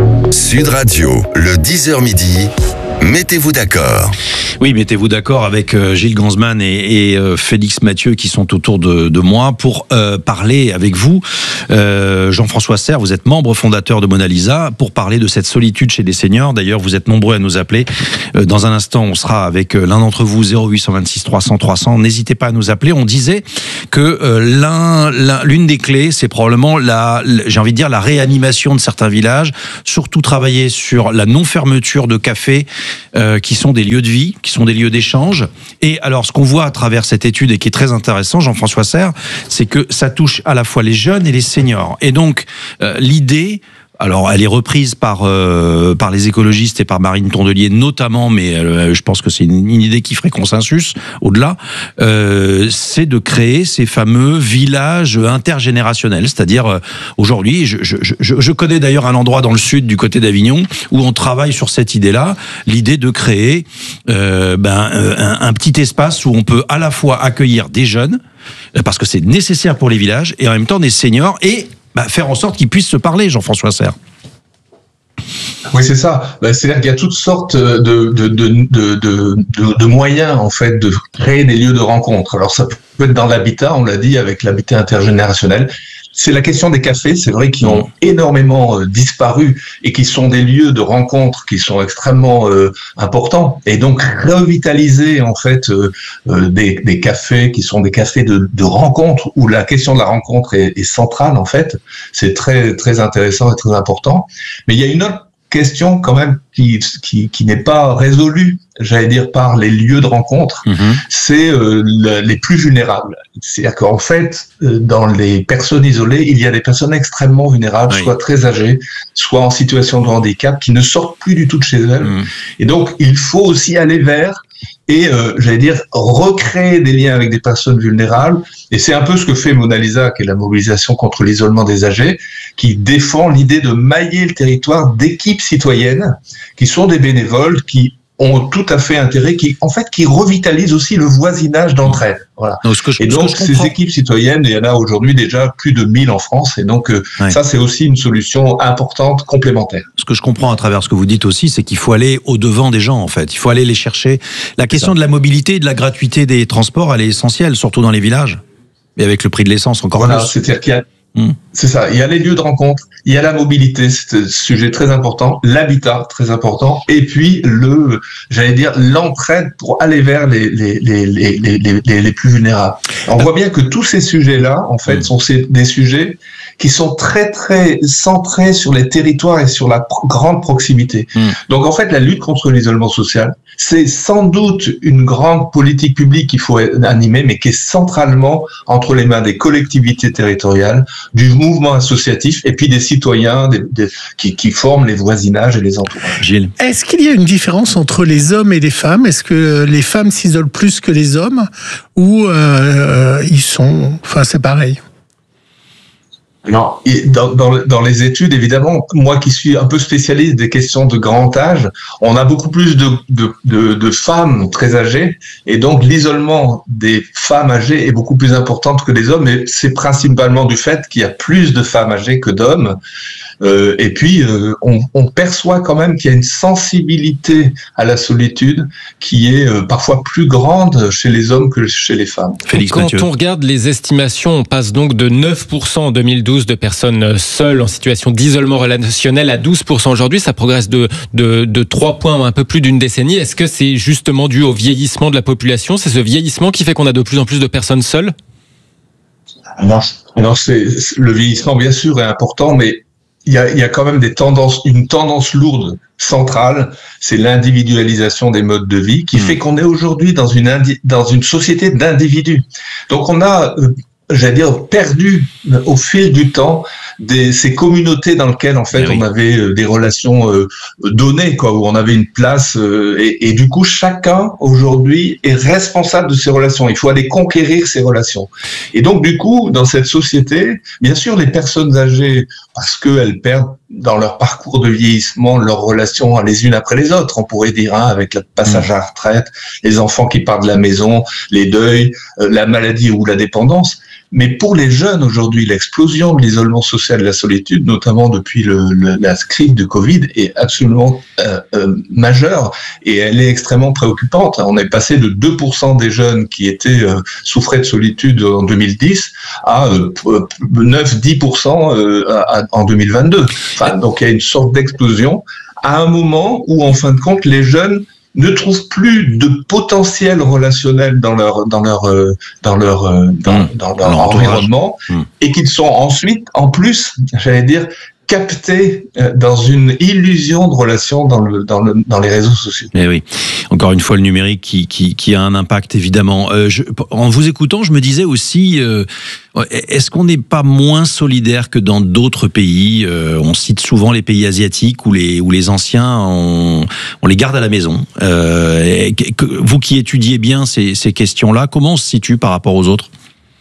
Sud Radio, le dix heures midi. Mettez-vous d'accord. Oui, mettez-vous d'accord avec euh, Gilles Gansman et, et euh, Félix Mathieu qui sont autour de, de moi pour euh, parler avec vous. Euh, Jean-François Serre, vous êtes membre fondateur de Mona Lisa, pour parler de cette solitude chez les seniors. D'ailleurs, vous êtes nombreux à nous appeler. Euh, dans un instant, on sera avec euh, l'un d'entre vous, zéro huit cent vingt-six trois cents trois cents. N'hésitez pas à nous appeler. On disait que euh, l'un, l'un, l'une des clés, c'est probablement la, j'ai envie de dire, la réanimation de certains villages, surtout travailler sur la non-fermeture de cafés, Euh, qui sont des lieux de vie, qui sont des lieux d'échange. Et alors, ce qu'on voit à travers cette étude et qui est très intéressant, Jean-François Serre, c'est que ça touche à la fois les jeunes et les seniors. Et donc, euh, l'idée... Alors, elle est reprise par euh, par les écologistes et par Marine Tondelier notamment, mais euh, je pense que c'est une, une idée qui ferait consensus au-delà. Euh, c'est de créer ces fameux villages intergénérationnels, c'est-à-dire euh, aujourd'hui, je, je, je, je connais d'ailleurs un endroit dans le sud, du côté d'Avignon, où on travaille sur cette idée-là, l'idée de créer euh, ben, un, un petit espace où on peut à la fois accueillir des jeunes, parce que c'est nécessaire pour les villages, et en même temps des seniors et Bah, faire en sorte qu'ils puissent se parler, Jean-François Serre. Oui, c'est ça. Bah, c'est-à-dire qu'il y a toutes sortes de, de, de, de, de, de, de moyens, en fait, de créer des lieux de rencontre. Alors, ça peut être dans l'habitat, on l'a dit, avec l'habitat intergénérationnel. C'est la question des cafés, c'est vrai, qui ont énormément euh, disparu et qui sont des lieux de rencontre qui sont extrêmement euh, importants. Et donc, revitaliser, en fait, euh, euh, des, des cafés qui sont des cafés de, de rencontre où la question de la rencontre est, est centrale, en fait. C'est très, très intéressant et très important. Mais il y a une autre question quand même qui qui, qui n'est pas résolue, j'allais dire, par les lieux de rencontre, mmh. c'est euh, le, les plus vulnérables. C'est-à-dire qu'en fait, euh, dans les personnes isolées, il y a des personnes extrêmement vulnérables, oui. soit très âgées, soit en situation de handicap, qui ne sortent plus du tout de chez elles. Mmh. Et donc, il faut aussi aller vers et, euh, j'allais dire, recréer des liens avec des personnes vulnérables. Et c'est un peu ce que fait Mona Lisa, qui est la mobilisation contre l'isolement des âgés, qui défend l'idée de mailler le territoire d'équipes citoyennes, qui sont des bénévoles, qui ont tout à fait intérêt, qui en fait qui revitalisent aussi le voisinage d'entraide. Voilà. Donc, ce que je, et donc ces comprends. équipes citoyennes, il y en a aujourd'hui déjà plus de mille en France, et donc euh, ouais. ça c'est aussi une solution importante, complémentaire. Ce que je comprends à travers ce que vous dites aussi, c'est qu'il faut aller au devant des gens en fait. Il faut aller les chercher. La question de la mobilité et de la gratuité des transports, elle est essentielle, surtout dans les villages. Et avec le prix de l'essence encore voilà, plus. C'est-à-dire qu'il y a Mmh. C'est ça. Il y a les lieux de rencontre, il y a la mobilité, c'est un sujet très important, l'habitat très important, et puis le, j'allais dire, l'entraide pour aller vers les les les les les les, les plus vulnérables. On voit bien que tous ces sujets-là, en fait, mmh. sont ces, des sujets qui sont très très centrés sur les territoires et sur la pro- grande proximité. Mmh. Donc en fait, la lutte contre l'isolement social, c'est sans doute une grande politique publique qu'il faut animer, mais qui est centralement entre les mains des collectivités territoriales, du mouvement associatif et puis des citoyens des, des, qui, qui forment les voisinages et les entourages. Gilles. Est-ce qu'il y a une différence entre les hommes et les femmes ? Est-ce que les femmes s'isolent plus que les hommes ou euh, ils sont, enfin c'est pareil ? Non, dans, dans, dans les études, évidemment, moi qui suis un peu spécialiste des questions de grand âge, on a beaucoup plus de, de, de, de femmes très âgées, et donc l'isolement des femmes âgées est beaucoup plus important que des hommes, et c'est principalement du fait qu'il y a plus de femmes âgées que d'hommes. Euh, et puis, euh, on, on perçoit quand même qu'il y a une sensibilité à la solitude qui est euh, parfois plus grande chez les hommes que chez les femmes. Félix Quand Mathieu. On regarde les estimations, on passe donc de neuf pour cent en deux mille douze de personnes seules en situation d'isolement relationnel à douze pour cent aujourd'hui. Ça progresse de, de, de trois points en un peu plus d'une décennie. Est-ce que c'est justement dû au vieillissement de la population? C'est ce vieillissement qui fait qu'on a de plus en plus de personnes seules? Non, non c'est, le vieillissement, bien sûr, est important, mais il y a, il y a quand même des tendances, une tendance lourde centrale, c'est l'individualisation des modes de vie qui mmh. fait qu'on est aujourd'hui dans une indi- dans une société d'individus. Donc on a, euh, j'allais dire, perdu au fil du temps des, ces communautés dans lesquelles en fait oui. on avait euh, des relations euh, données, quoi, où on avait une place euh, et, et du coup chacun aujourd'hui est responsable de ses relations. Il faut aller conquérir ses relations. Et donc du coup dans cette société, bien sûr les personnes âgées, parce qu'elles perdent dans leur parcours de vieillissement leurs relations les unes après les autres, on pourrait dire, hein, avec le passage à la retraite, les enfants qui partent de la maison, les deuils, euh, la maladie ou la dépendance. Mais pour les jeunes aujourd'hui, l'explosion de l'isolement social et de la solitude, notamment depuis le, le, la crise de Covid, est absolument euh, euh, majeure et elle est extrêmement préoccupante. On est passé de deux pour cent des jeunes qui étaient euh, souffraient de solitude en deux mille dix à euh, neuf à dix pour cent euh, à, en deux mille vingt-deux. Enfin, donc il y a une sorte d'explosion à un moment où, en fin de compte, les jeunes ne trouvent plus de potentiel relationnel dans leur dans leur euh, dans leur euh, dans, mmh. dans leur environnement mmh. et qu'ils sont ensuite en plus, j'allais dire, captés dans une illusion de relation dans le dans le dans les réseaux sociaux. Eh oui, encore une fois le numérique qui qui qui a un impact évidemment. Euh, je, en vous écoutant, je me disais aussi, euh, est-ce qu'on n'est pas moins solidaire que dans d'autres pays? euh, On cite souvent les pays asiatiques où les où les anciens on, on les garde à la maison. Euh, et, que, vous qui étudiez bien ces ces questions-là, comment on se situe par rapport aux autres?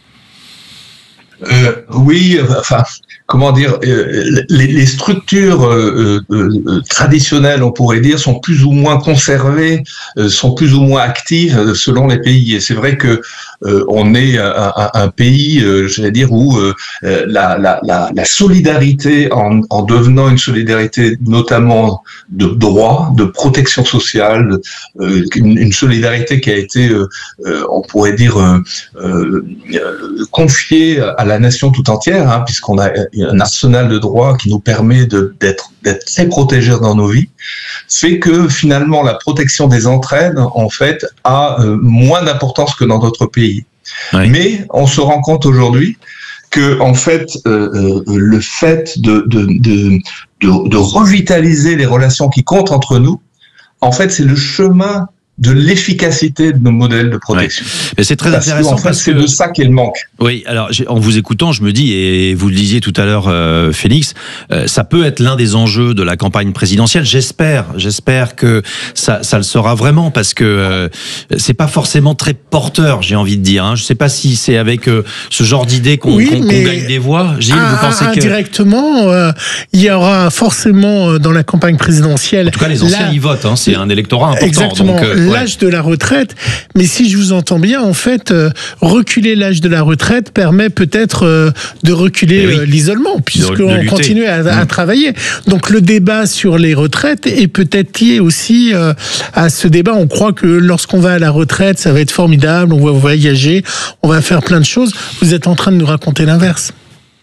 Euh, oui, enfin, comment dire, euh, les, les structures euh, euh, traditionnelles, on pourrait dire, sont plus ou moins conservées, euh, sont plus ou moins actives selon les pays. Et c'est vrai que euh, on est un, un, un pays, euh, j'allais dire, où euh, la, la, la, la solidarité, en, en devenant une solidarité notamment de droit, de protection sociale, euh, une, une solidarité qui a été, euh, euh, on pourrait dire, euh, euh, confiée à la la nation tout entière, hein, puisqu'on a un arsenal de droits qui nous permet de, d'être, d'être très protégés dans nos vies, fait que finalement la protection des entraide en fait a euh, moins d'importance que dans d'autres pays. Oui. Mais on se rend compte aujourd'hui que en fait euh, euh, le fait de, de, de, de, de revitaliser les relations qui comptent entre nous, en fait c'est le chemin de l'efficacité de nos modèles de protection. Ouais. Mais c'est très parce intéressant que, en fait, parce c'est que de ça qu'est le manque. Oui, alors en vous écoutant, je me dis, et vous le disiez tout à l'heure, euh, Félix, euh, ça peut être l'un des enjeux de la campagne présidentielle. J'espère, j'espère que ça, ça le sera vraiment, parce que euh, c'est pas forcément très porteur, j'ai envie de dire. Hein. Je sais pas si c'est avec euh, ce genre d'idée qu'on, oui, qu'on, qu'on gagne des voix. Gilles, un, vous pensez que indirectement, euh, il y aura forcément dans la campagne présidentielle. En tout cas, les anciens la... y votent. Hein. C'est un électorat important. Exactement. Donc, euh, l'âge de la retraite, mais si je vous entends bien, en fait, euh, reculer l'âge de la retraite permet peut-être euh, de reculer oui. euh, l'isolement, puisqu'on continue à, à mmh. travailler. Donc le débat sur les retraites est peut-être lié aussi euh, à ce débat. On croit que lorsqu'on va à la retraite, ça va être formidable, on va voyager, on va faire plein de choses. Vous êtes en train de nous raconter l'inverse.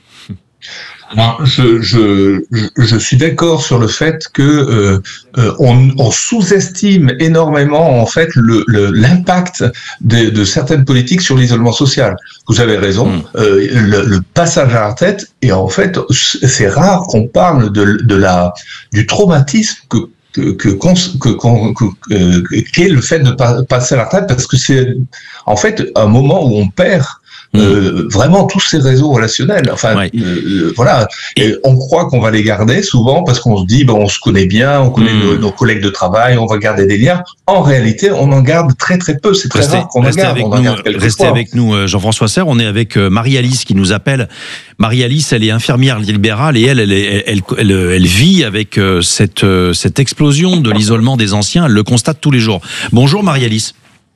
Je, je, je suis d'accord sur le fait que euh, euh, on, on sous-estime énormément en fait le, le, l'impact de, de certaines politiques sur l'isolement social. Vous avez raison, mmh. euh, le, le passage à la tête, et en fait c'est rare qu'on parle de, de la du traumatisme que que que que, que, que qu'est le fait de passer à la retraite, parce que c'est en fait un moment où on perd Euh, mmh. vraiment tous ces réseaux relationnels. Enfin, ouais. euh, voilà. Et on croit qu'on va les garder souvent parce qu'on se dit, bon, on se connaît bien, on connaît mmh. nos, nos collègues de travail, on va garder des liens. En réalité, on en garde très très peu. C'est très restez, rare qu'on en garde. Avec on nous, en garde quelques restez fois. avec nous, Jean-François Serre. On est avec Marie-Alice qui nous appelle. Marie-Alice, elle est infirmière libérale et elle, elle, elle, elle, elle, elle vit avec cette, cette explosion de l'isolement des anciens. Elle le constate tous les jours. Bonjour Marie-Alice.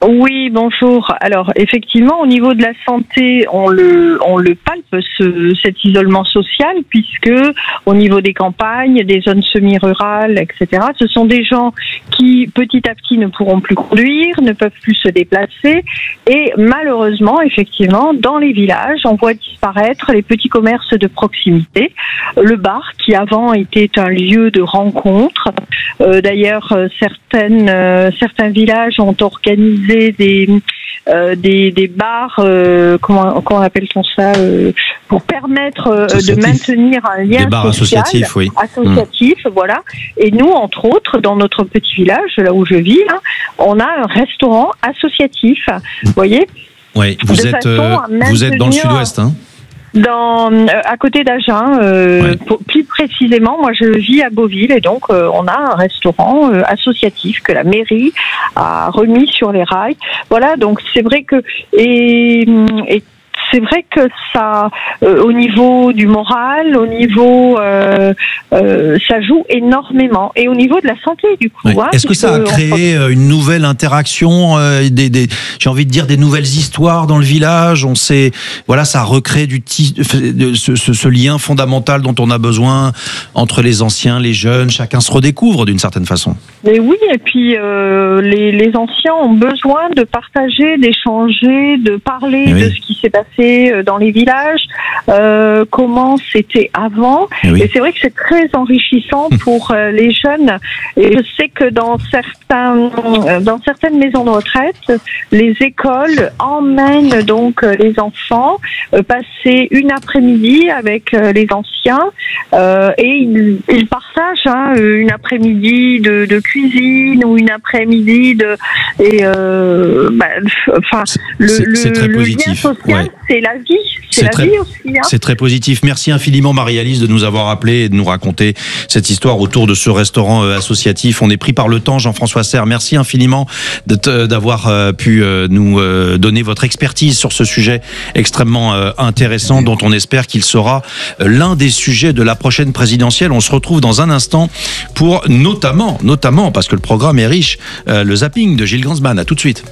Oui, bonjour. Alors, effectivement, au niveau de la santé, on le, on le palpe, ce, cet isolement social, puisque au niveau des campagnes, des zones semi-rurales, et cetera, ce sont des gens qui, petit à petit, ne pourront plus conduire, ne peuvent plus se déplacer. Et malheureusement, effectivement, dans les villages, on voit disparaître les petits commerces de proximité. Le bar, qui avant était un lieu de rencontre. Euh, d'ailleurs, certaines, euh, certains villages ont organisé des euh, des, des bars, euh, comment, comment appelle-t-on ça, euh, pour permettre euh, de maintenir un lien des bars social, associatifs, oui. associatif, mmh. voilà. Et nous, entre autres, dans notre petit village, là où je vis, hein, on a un restaurant associatif, vous voyez. Oui, vous êtes euh, vous êtes dans le sud-ouest, hein. Dans, euh, à côté d'Agen, euh, ouais. pour, plus précisément, moi je vis à Beauville et donc euh, on a un restaurant euh, associatif que la mairie a remis sur les rails. Voilà, donc c'est vrai que et, et c'est vrai que ça, euh, au niveau du moral, au niveau, euh, euh, ça joue énormément. Et au niveau de la santé, du coup. Ouais. Hein, Est-ce que ça a créé on... une nouvelle interaction, euh, des, des, j'ai envie de dire des nouvelles histoires dans le village? On sait, voilà, ça recrée du de, ce, ce, ce lien fondamental dont on a besoin entre les anciens, les jeunes. Chacun se redécouvre d'une certaine façon. Mais oui, et puis euh, les, les anciens ont besoin de partager, d'échanger, de parler oui. de ce qui s'est passé dans les villages, euh, comment c'était avant. Et, oui. et c'est vrai que c'est très enrichissant pour euh, les jeunes. Et je sais que dans certains, dans certaines maisons de retraite, les écoles emmènent donc les enfants euh, passer une après-midi avec euh, les anciens euh, et ils, ils partagent hein, une après-midi de, de cuisine ou une après-midi de et euh, bah, enfin le, c'est, le, c'est très le positif. lien social, ouais. c'est la vie, c'est, c'est la très, vie aussi. Hein. C'est très positif. Merci infiniment Marie-Alice de nous avoir appelé et de nous raconter cette histoire autour de ce restaurant euh, associatif. On est pris par le temps, Jean-François Serre. Merci infiniment de te, d'avoir euh, pu euh, nous euh, donner votre expertise sur ce sujet extrêmement euh, intéressant dont on espère qu'il sera euh, l'un des sujets de la prochaine présidentielle. On se retrouve dans un instant pour notamment, notamment parce que le programme est riche, euh, le zapping de Gilles Gansman. À tout de suite.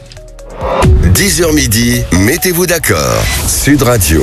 dix heures midi, mettez-vous d'accord. Sud Radio.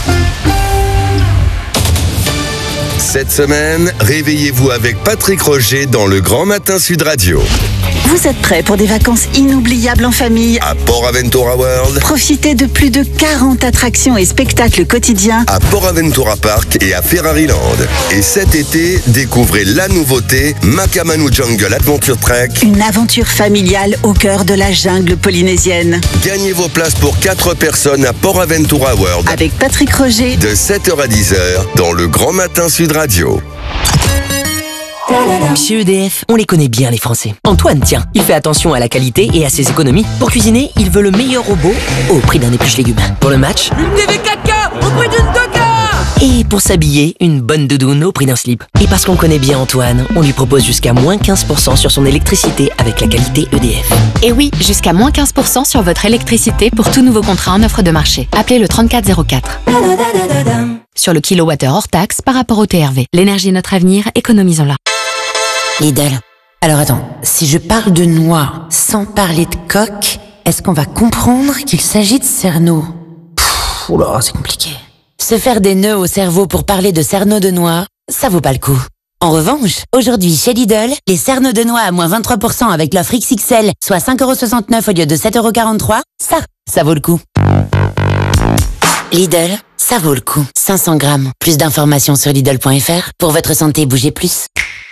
Cette semaine, réveillez-vous avec Patrick Roger dans le Grand Matin Sud Radio. Vous êtes prêts pour des vacances inoubliables en famille? À Port Aventura World. Profitez de plus de quarante attractions et spectacles quotidiens. À Port Aventura Park et à Ferraryland. Et cet été, découvrez la nouveauté Makamanu Jungle Adventure Trek. Une aventure familiale au cœur de la jungle polynésienne. Gagnez vos places pour quatre personnes à Port Aventura World. Avec Patrick Roger. De sept heures à dix heures dans le Grand Matin Sud Radio. Chez E D F, on les connaît bien les Français. Antoine, tiens, il fait attention à la qualité et à ses économies. Pour cuisiner, il veut le meilleur robot au prix d'un épluche légumes. Pour le match, une T V quatre K au prix d'une deux K. Et pour s'habiller, une bonne doudoune au prix d'un slip. Et parce qu'on connaît bien Antoine, on lui propose jusqu'à moins quinze pour cent sur son électricité avec la qualité E D F. Et oui, jusqu'à moins quinze pour cent sur votre électricité pour tout nouveau contrat en offre de marché. Appelez le trente-quatre zéro quatre. Sur le kilowattheure hors taxe par rapport au T R V. L'énergie est notre avenir, économisons-la. Lidl. Alors attends, si je parle de noix sans parler de coque, est-ce qu'on va comprendre qu'il s'agit de cerneau? Pfff, oula, c'est compliqué. Se faire des nœuds au cerveau pour parler de cerneau de noix, ça vaut pas le coup. En revanche, aujourd'hui chez Lidl, les cerneaux de noix à moins vingt-trois pour cent avec l'offre X X L, soit cinq euros soixante-neuf au lieu de sept euros quarante-trois, ça, ça vaut le coup. Lidl, ça vaut le coup. cinq cents grammes. Plus d'informations sur Lidl point F R. Pour votre santé, bougez plus.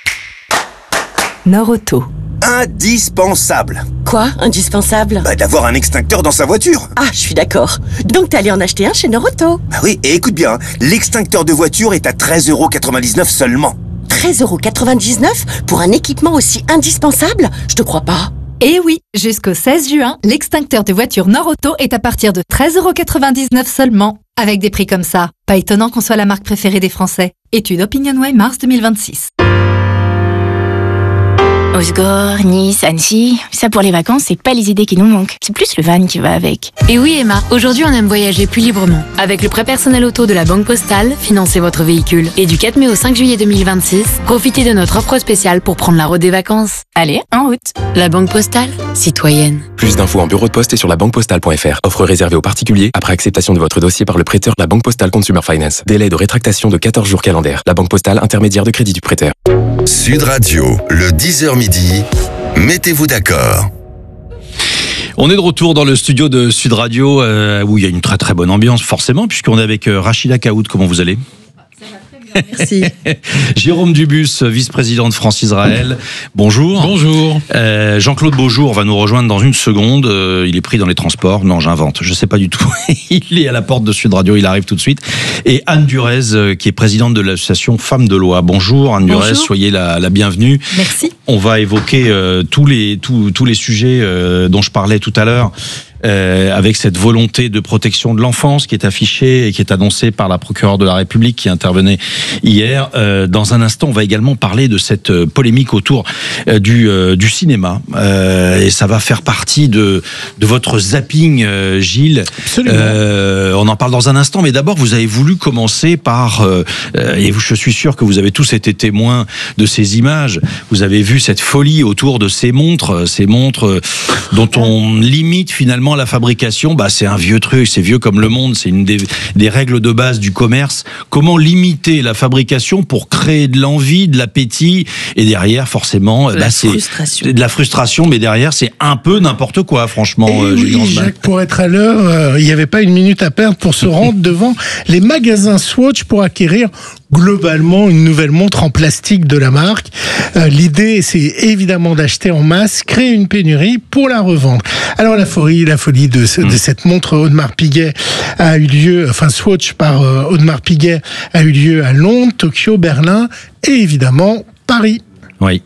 Norauto. Indispensable. Quoi, indispensable? Bah, d'avoir un extincteur dans sa voiture. Ah, je suis d'accord. Donc t'es allé en acheter un chez Norauto. Bah oui, et écoute bien, l'extincteur de voiture est à treize euros quatre-vingt-dix-neuf seulement. treize euros quatre-vingt-dix-neuf pour un équipement aussi indispensable? Je te crois pas. Eh oui, jusqu'au seize juin, l'extincteur de voiture Norauto est à partir de treize euros quatre-vingt-dix-neuf seulement. Avec des prix comme ça, pas étonnant qu'on soit la marque préférée des Français. Étude OpinionWay mars deux mille vingt-six. Osgore, Nice, Annecy, ça pour les vacances, c'est pas les idées qui nous manquent. C'est plus le van qui va avec. Et oui Emma, aujourd'hui on aime voyager plus librement. Avec le prêt personnel auto de la Banque Postale, financez votre véhicule. Et du quatre mai au cinq juillet deux mille vingt-six, profitez de notre offre spéciale pour prendre la route des vacances. Allez, en route. La Banque Postale, citoyenne. Plus d'infos en bureau de poste et sur la banque postale point f r. Offre réservée aux particuliers après acceptation de votre dossier par le prêteur La Banque Postale Consumer Finance. Délai de rétractation de quatorze jours calendaires. La Banque Postale, intermédiaire de crédit du prêteur. Sud Radio, le dix heures midi, mettez-vous d'accord. On est de retour dans le studio de Sud Radio euh, où il y a une très très bonne ambiance forcément puisqu'on est avec euh, Rachida Kaoud. Comment vous allez ? Merci. Jérôme Dubus, vice-président de France-Israël. Bonjour. Bonjour. Euh, Jean-Claude Beaujour va nous rejoindre dans une seconde. Euh, il est pris dans les transports. Non, j'invente. Je sais pas du tout. Il est à la porte de Sud Radio. Il arrive tout de suite. Et Anne Durez, euh, qui est présidente de l'association Femmes de Loi. Bonjour Anne Durez. Bonjour. Soyez la, la bienvenue. Merci. On va évoquer euh, tous les tous, tous les sujets euh, dont je parlais tout à l'heure. Euh, avec cette volonté de protection de l'enfance qui est affichée et qui est annoncée par la procureure de la République qui intervenait hier. Euh, dans un instant, on va également parler de cette polémique autour euh, du, euh, du cinéma. Euh, et ça va faire partie de, de votre zapping, euh, Gilles. Absolument. Euh, on en parle dans un instant, mais d'abord, vous avez voulu commencer par, euh, et je suis sûr que vous avez tous été témoins de ces images, vous avez vu cette folie autour de ces montres, ces montres dont on limite finalement la fabrication, bah c'est un vieux truc, c'est vieux comme le monde, c'est une des, des règles de base du commerce. Comment limiter la fabrication pour créer de l'envie, de l'appétit, et derrière forcément, de bah, la c'est frustration. de la frustration, mais derrière c'est un peu n'importe quoi, franchement. Et euh, oui, Julien Osman. Jacques, pour être à l'heure, euh, il n'y avait pas une minute à perdre pour se rendre devant les magasins Swatch pour acquérir globalement une nouvelle montre en plastique de la marque. Euh, l'idée, c'est évidemment d'acheter en masse, créer une pénurie pour la revendre. Alors la folie, la folie de, ce, de cette montre Audemars Piguet a eu lieu, enfin Swatch par euh, Audemars Piguet a eu lieu à Londres, Tokyo, Berlin et évidemment Paris. Oui.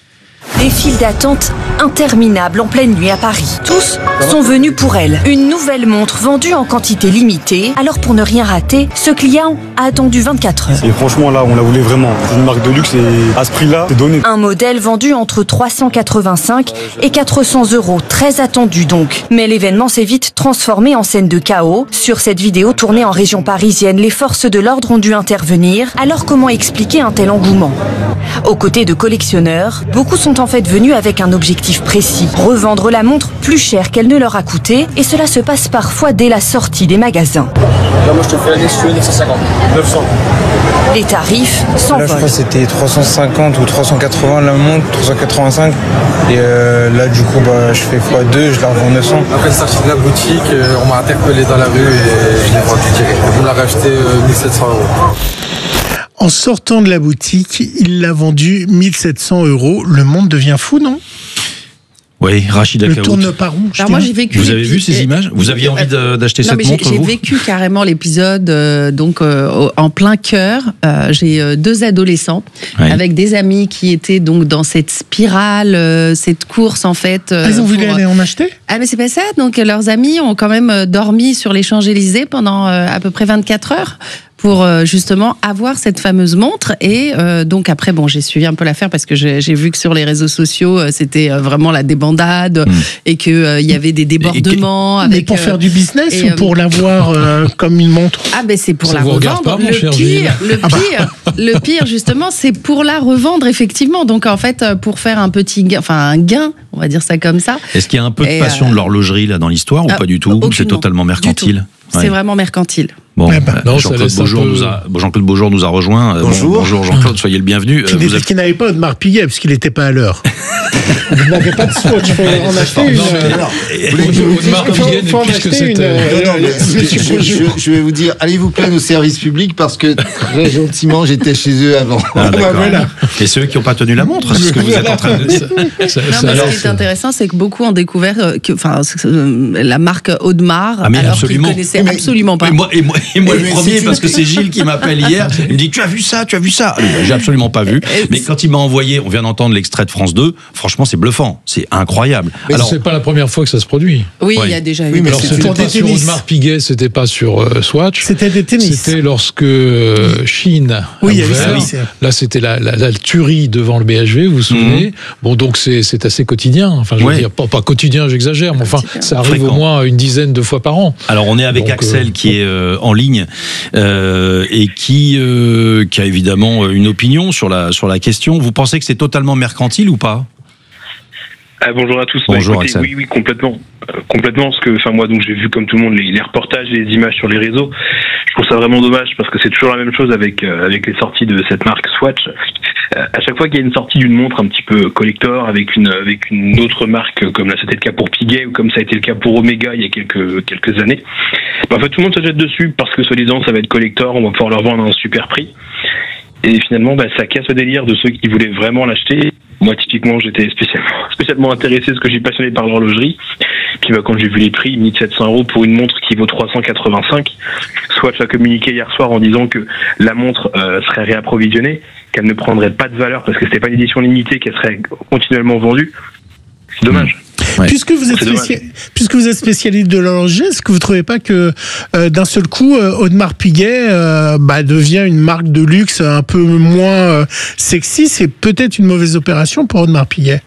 Des files d'attente interminables en pleine nuit à Paris. Tous sont venus pour elle. Une nouvelle montre vendue en quantité limitée. Alors pour ne rien rater, ce client a attendu vingt-quatre heures. Et franchement là, on la voulait vraiment. C'est une marque de luxe et à ce prix-là, c'est donné. Un modèle vendu entre trois cent quatre-vingt-cinq et quatre cents euros. Très attendu donc. Mais l'événement s'est vite transformé en scène de chaos. Sur cette vidéo tournée en région parisienne, les forces de l'ordre ont dû intervenir. Alors comment expliquer un tel engouement ? Aux côtés de collectionneurs, beaucoup sont en fait venus avec un objectif précis, revendre la montre plus cher qu'elle ne leur a coûté, et cela se passe parfois dès la sortie des magasins. Là, moi je te fais la neuf cent cinquante. neuf cents. Les tarifs s'envolent. Là je crois que c'était trois cent cinquante ou trois cent quatre-vingts la montre, trois cent quatre-vingt-cinq. Et euh, là du coup bah, je fais fois deux, je la revends neuf cents. Après sorti de la boutique, euh, on m'a interpellé dans la rue et je l'ai vendu direct. On l'a racheté euh, mille sept cents euros. En sortant de la boutique, il l'a vendu mille sept cents euros. Le monde devient fou, non ? Oui, Rachida Le Kaout. tourne par rond. Alors moi j'ai vécu. Vous avez vu ces images ? Vous aviez envie de- d'acheter Non, cette mais j'ai- montre, J'ai vous vécu carrément l'épisode euh, donc euh, au- en plein cœur. Euh, j'ai euh, deux adolescents Ouais. avec des amis qui étaient donc dans cette spirale, euh, cette course en fait. euh, Ah, ils ont voulu pour- aller en acheter ? Ah mais c'est pas ça. Donc euh, leurs amis ont quand même euh, dormi sur les Champs-Élysées pendant euh, à peu près vingt-quatre heures. Pour euh, justement avoir cette fameuse montre. Et euh, donc après, bon, j'ai suivi un peu l'affaire parce que j'ai j'ai vu que sur les réseaux sociaux, euh, c'était euh, vraiment la débandade Mmh. et qu'il euh, y avait des débordements. Mais avec, pour euh, faire du business et, ou euh, pour l'avoir euh, comme une montre ? Ah ben c'est pour Ça la vous regarde revendre. pas, mon le cher pire, Gilles le pire, le pire justement, c'est pour la revendre effectivement. Donc en fait, euh, pour faire un petit gain, enfin un gain, on va dire ça comme ça. Est-ce qu'il y a un peu de Et, passion euh, de l'horlogerie là dans l'histoire ou ah, pas du tout ? aucunement. C'est totalement mercantile. C'est Ouais. vraiment mercantile. Bon, Ouais, bah, euh, non, ça Jean-Claude laisse un Beaujour, peu- nous a, Jean-Claude Beaujour nous a rejoint. Euh, bon, Bonjour. bonjour Jean-Claude, soyez le bienvenu. Qui Euh, vous avez- qui n'avait pas Audemars Piguet parce qu'il n'était pas à l'heure. Vous n'avez pas de Swatch, il faut en acheter une. Non, mais- euh, Audemars faut- Piguet faut en n'est plus que acheter cette, une, euh, euh, Non, non, mais euh, monsieur je, Beaujour. je- je vais vous dire, allez vous plaindre au service public parce que très gentiment, j'étais chez eux avant. Ah, d'accord. voilà. Et ceux qui n'ont pas tenu la montre, c'est ce que vous êtes en train de dire. Ça- Non, ça- mais alors, ce qui est intéressant, c'est que beaucoup ont découvert euh, que, enfin, euh, la marque Audemars, Ah, mais alors qu'ils absolument. connaissaient oui, absolument pas. Et moi, et moi, et moi le premier, parce que c'est Gilles qui m'appelle hier. Il me dit, tu as vu ça, tu as vu ça. J'ai absolument pas vu. Mais quand il m'a envoyé, on vient d'entendre l'extrait de France deux, franchement, c'est bluffant. C'est incroyable. Mais Alors, c'est pas la première fois que ça se produit. Oui, il y a déjà eu. Oui, mais Alors, c'était pas sur Audemars Piguet, c'était pas sur euh, Swatch. C'était des tennis. C'était lorsque euh, Chine oui, a ouvert. oui, Là, c'était la, la, la tuerie devant le B H V, vous vous souvenez. Mmh. Bon, donc c'est, c'est assez quotidien. Enfin, je veux ouais. dire, pas, pas quotidien, j'exagère, mais enfin, ça arrive Fréquent. au moins une dizaine de fois par an. Alors, on est avec donc, Axel euh, qui est euh, en ligne euh, et qui, euh, qui a évidemment une opinion sur la, sur la question. Vous pensez que c'est totalement mercantile ou pas ? Ah, bonjour à tous. Bonjour, bah, écoutez, oui, oui, complètement, euh, complètement. Parce que, enfin, moi, donc, j'ai vu comme tout le monde les, les reportages, et les images sur les réseaux. Je trouve ça vraiment dommage parce que c'est toujours la même chose avec euh, avec les sorties de cette marque Swatch. Euh, à chaque fois qu'il y a une sortie d'une montre un petit peu collector avec une avec une autre marque, comme là c'était le cas pour Piguet ou comme ça a été le cas pour Omega il y a quelques quelques années, bah, en fait, tout le monde se jette dessus parce que soi-disant ça va être collector, on va pouvoir leur vendre à un super prix. Et finalement, bah, ça casse le délire de ceux qui voulaient vraiment l'acheter. Moi, typiquement, j'étais spécialement, spécialement intéressé parce que je suis passionné par l'horlogerie. Puis, bah, quand j'ai vu les prix, mille sept cents euros pour une montre qui vaut trois cent quatre-vingt-cinq, Swatch a communiqué hier soir en disant que la montre euh, serait réapprovisionnée, qu'elle ne prendrait pas de valeur parce que c'était pas une édition limitée, qu'elle serait continuellement vendue. C'est dommage. Ouais. Puisque vous êtes spécial... puisque vous êtes spécialiste de l'horlogerie, est-ce que vous trouvez pas que euh, d'un seul coup euh, Audemars Piguet euh, bah, devient une marque de luxe un peu moins euh, sexy? C'est peut-être une mauvaise opération pour Audemars Piguet.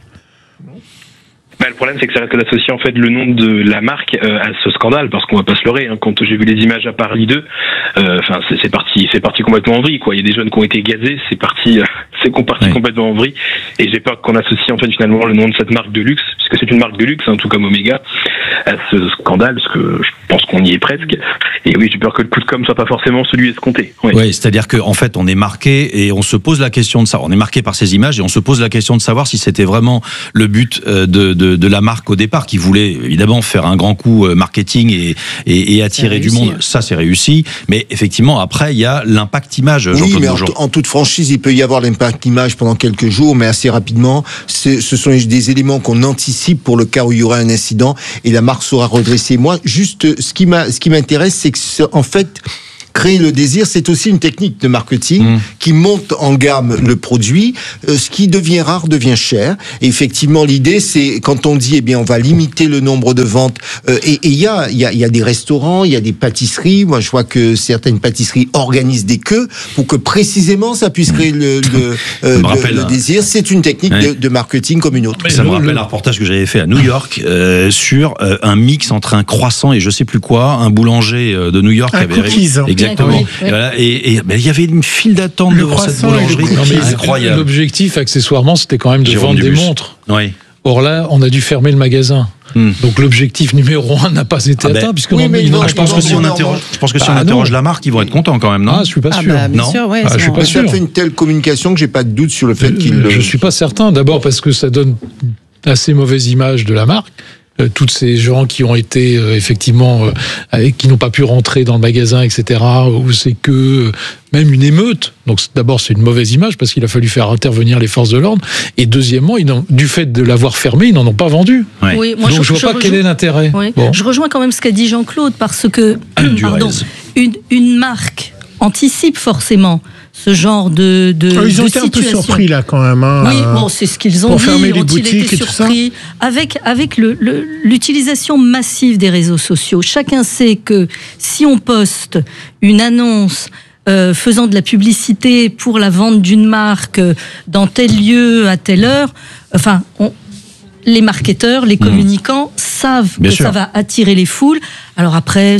Bah, le problème, c'est que ça risque d'associer en fait le nom de la marque euh, à ce scandale, parce qu'on va pas se leurrer. Hein, quand j'ai vu les images à Paris deux, enfin, euh, c'est, c'est parti, c'est parti complètement en vrille, quoi. Il y a des jeunes qui ont été gazés, c'est parti, euh, c'est parti ouais. complètement en vrille. Et j'ai peur qu'on associe en fait finalement le nom de cette marque de luxe, puisque c'est une marque de luxe, hein, tout comme Omega, à ce scandale, parce que je pense qu'on y est presque. Et oui, j'ai peur que le coup de com soit pas forcément celui escompté. Oui, ouais, c'est-à-dire qu'en en fait, on est marqué et on se pose la question de ça. On est marqué par ces images et on se pose la question de savoir si c'était vraiment le but de, de, de la marque au départ, qui voulait évidemment faire un grand coup marketing et, et, et attirer du monde. Ça, c'est réussi. Mais effectivement, après, il y a l'impact image. Oui, mais en, en toute franchise, il peut y avoir l'impact image pendant quelques jours, mais assez rapidement. C'est, ce sont des éléments qu'on anticipe pour le cas où il y aura un incident et la marque sera redressée. Moi, juste, ce qui m'a, ce qui m'intéresse, c'est que, en fait, créer le désir, c'est aussi une technique de marketing mmh. qui monte en gamme le produit. Euh, ce qui devient rare devient cher. Et effectivement, l'idée, c'est quand on dit, eh bien, on va limiter le nombre de ventes. Euh, et il y a, il y a, il y a des restaurants, il y a des pâtisseries. Moi, je vois que certaines pâtisseries organisent des queues pour que précisément ça puisse créer le, le, euh, le, rappelle, le désir. C'est une technique ouais. de, de marketing comme une autre. Ça me rappelle un reportage que j'avais fait à New York euh, sur euh, un mix entre un croissant et je sais plus quoi, un boulanger de New York un avait cookies, hein. Exactement. Oui, oui. Et, voilà, et, et ben, il y avait une file d'attente devant cette boulangerie. Non, mais incroyable. L'objectif, accessoirement, c'était quand même de Jérôme vendre Dubus. Des montres. Oui. Or là, on a dû fermer le magasin. Hmm. Donc l'objectif numéro un n'a pas été ah atteint, ben, puisque oui, mais non, je pense que si on interroge, je pense que si on interroge la marque, ils vont être contents quand même, non? Ah, je suis pas ah sûr. Bah, non. Sûr, ouais, ah, je suis pas sûr. Ça fait une telle communication que j'ai pas de doute sur le fait euh, qu'il. Je suis pas certain. D'abord parce que ça donne assez mauvaise image de la marque. Euh, toutes ces gens qui ont été euh, effectivement euh, avec, qui n'ont pas pu rentrer dans le magasin, et cetera. Où c'est que euh, même une émeute. Donc d'abord c'est une mauvaise image parce qu'il a fallu faire intervenir les forces de l'ordre. Et deuxièmement, ils du fait de l'avoir fermé, ils n'en ont pas vendu. Ouais. Oui, moi donc je, je vois je pas rejoins, quel est l'intérêt. Oui. Bon. Je rejoins quand même ce qu'a dit Jean-Claude parce que pardon, une, une marque anticipe forcément ce genre de, de oh, ils ont de été situation. Un peu surpris là quand même. Hein, oui, bon, c'est ce qu'ils ont pour dit. Fermer ont les boutiques été surpris avec avec le, le, l'utilisation massive des réseaux sociaux. Chacun sait que si on poste une annonce euh, faisant de la publicité pour la vente d'une marque dans tel lieu à telle heure, enfin, on, les marketeurs, les communicants mmh. savent Bien que sûr. Ça va attirer les foules. Alors après.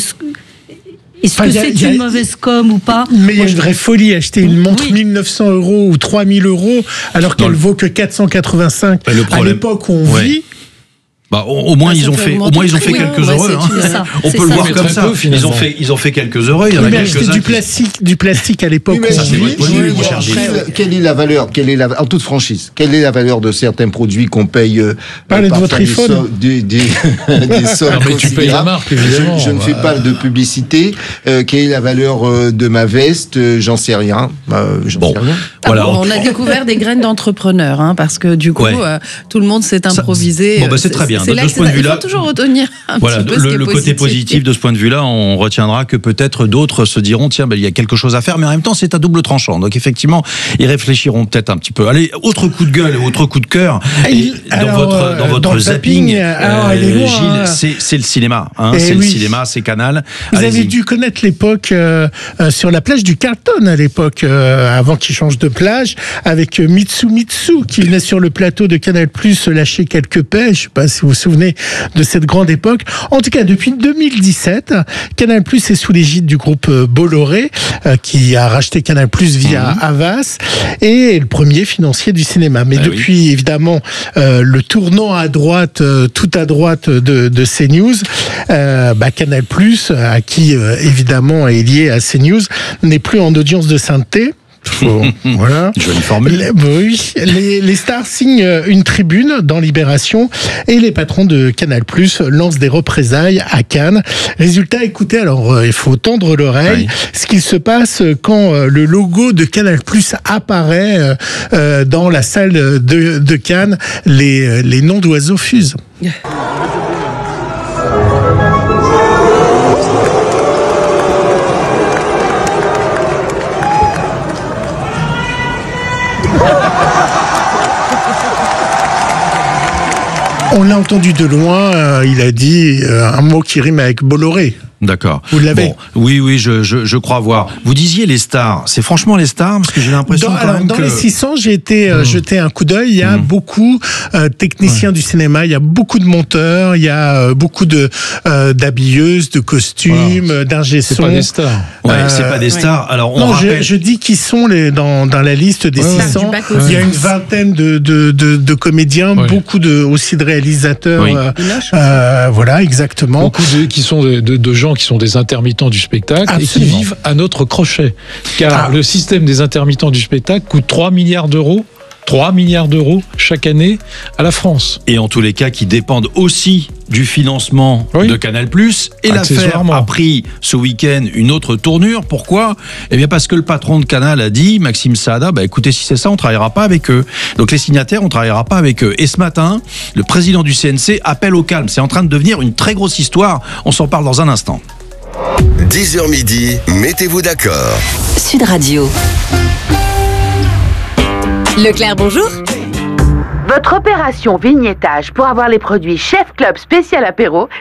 Est-ce enfin, que a, c'est une a, mauvaise com ou pas? Mais il y a une vraie folie, acheter une montre oui. mille neuf cents euros ou trois mille euros alors qu'elle vaut que quatre cent quatre-vingt-cinq à l'époque où on ouais. vit. Bah, au, au moins, bah, ils ont fait, au moins ils ont fait oui, quelques ouais, heureux. Hein. Ça, on peut ça. le voir comme ça. Peu, ils ont fait, ils ont fait quelques heureux. Il y en a oui, quelques-uns. Du plastique, du plastique à l'époque. Oui, ça, oui, oui, oui, oui, quelle est la valeur, quelle est la, en toute franchise, quelle est la valeur de certains produits qu'on paye euh, Parlez de votre iPhone. Des, des, des sommes mais tu payes la marque, évidemment. Je, je ne fais pas de publicité. Euh, quelle est la valeur euh, de ma veste? euh, J'en sais rien. Euh, j'en bon, sais rien. Voilà. On a découvert des graines d'entrepreneurs, hein, parce que du coup, ouais. euh, tout le monde s'est improvisé. Ça, bon, bah, c'est très bien. C'est de là ce que point de ça- il vue-là, faut toujours retenir un voilà, petit peu le, ce qui est le côté positif. positif de ce point de vue-là, on retiendra que peut-être d'autres se diront tiens, ben, il y a quelque chose à faire, mais en même temps, c'est à double tranchant. Donc effectivement, ils réfléchiront peut-être un petit peu. Allez, autre coup de gueule, autre coup de cœur. Et dans alors, votre euh, dans votre dans le zapping, zapping, alors, elle est loin, Gilles, hein. c'est c'est le cinéma. Hein, Eh c'est oui. le cinéma, c'est Canal. Vous Allez-y. avez dû connaître l'époque euh, euh, sur la plage du Carlton à l'époque, euh, avant qu'il change de plage, avec euh, Mitsu Mitsu qui venait sur le plateau de Canal Plus lâcher quelques pêches. Je sais pas si vous vous souvenez de cette grande époque. En tout cas, depuis deux mille dix-sept, Canal Plus est sous l'égide du groupe euh, Bolloré, euh, qui a racheté Canal Plus via Mmh. Havas et est le premier financier du cinéma. Mais Ah depuis oui. évidemment euh, le tournant à droite, euh, tout à droite de, de CNews, euh, bah, Canal Plus, à qui euh, évidemment est lié à CNews, n'est plus en audience de sainteté. Faut- voilà. Jolie formule. Les, bah oui, les, les stars signent une tribune dans Libération et les patrons de Canal+ lancent des représailles à Cannes. Résultat, écoutez, alors euh, il faut tendre l'oreille. Oui. Ce qu'il se passe quand euh, le logo de Canal+ apparaît euh, euh, dans la salle de, de Cannes, les, les noms d'oiseaux fusent. On l'a entendu de loin, euh, il a dit euh, un mot qui rime avec Bolloré. D'accord. Vous l'avez. Bon, oui, oui, je, je, je crois voir. Vous disiez les stars. C'est franchement les stars parce que j'ai l'impression Dans, quand alors, même dans que les six cents, j'ai été euh, Mmh. jeter un coup d'œil. Il y a Mmh. beaucoup euh, techniciens du cinéma, il y a beaucoup de monteurs, il y a euh, beaucoup de euh, d'habilleuses, de costumes, Voilà. euh, d'ingé C'est son. pas des stars. ouais, Euh, c'est pas des stars. Alors on Non, rappelle. je, je dis qui sont les, dans, dans la liste des Ouais, six ouais. cents. Du bac Il y a aussi. une vingtaine de, de, de, de comédiens, Ouais. beaucoup de, aussi de réalisateurs. Oui. euh, Binoche. euh, voilà, exactement. Beaucoup de, qui sont de, de- de gens qui sont des intermittents du spectacle et qui Absolument. vivent à notre crochet. Car Ah. le système des intermittents du spectacle coûte trois milliards d'euros. trois milliards d'euros chaque année à la France. Et en tous les cas, qui dépendent aussi du financement Oui. de Canal+. Et l'affaire Accessoirement. a pris ce week-end une autre tournure. Pourquoi ? Eh bien parce que le patron de Canal a dit, Maxime Saada, bah écoutez, si c'est ça, on travaillera pas avec eux. Donc les signataires, on travaillera pas avec eux. Et ce matin, le président du C N C appelle au calme. C'est en train de devenir une très grosse histoire. On s'en parle dans un instant. dix heures midi, mettez-vous d'accord. Sud Radio. Leclerc, bonjour. Votre opération vignettage pour avoir les produits Chef Club spécial apéro,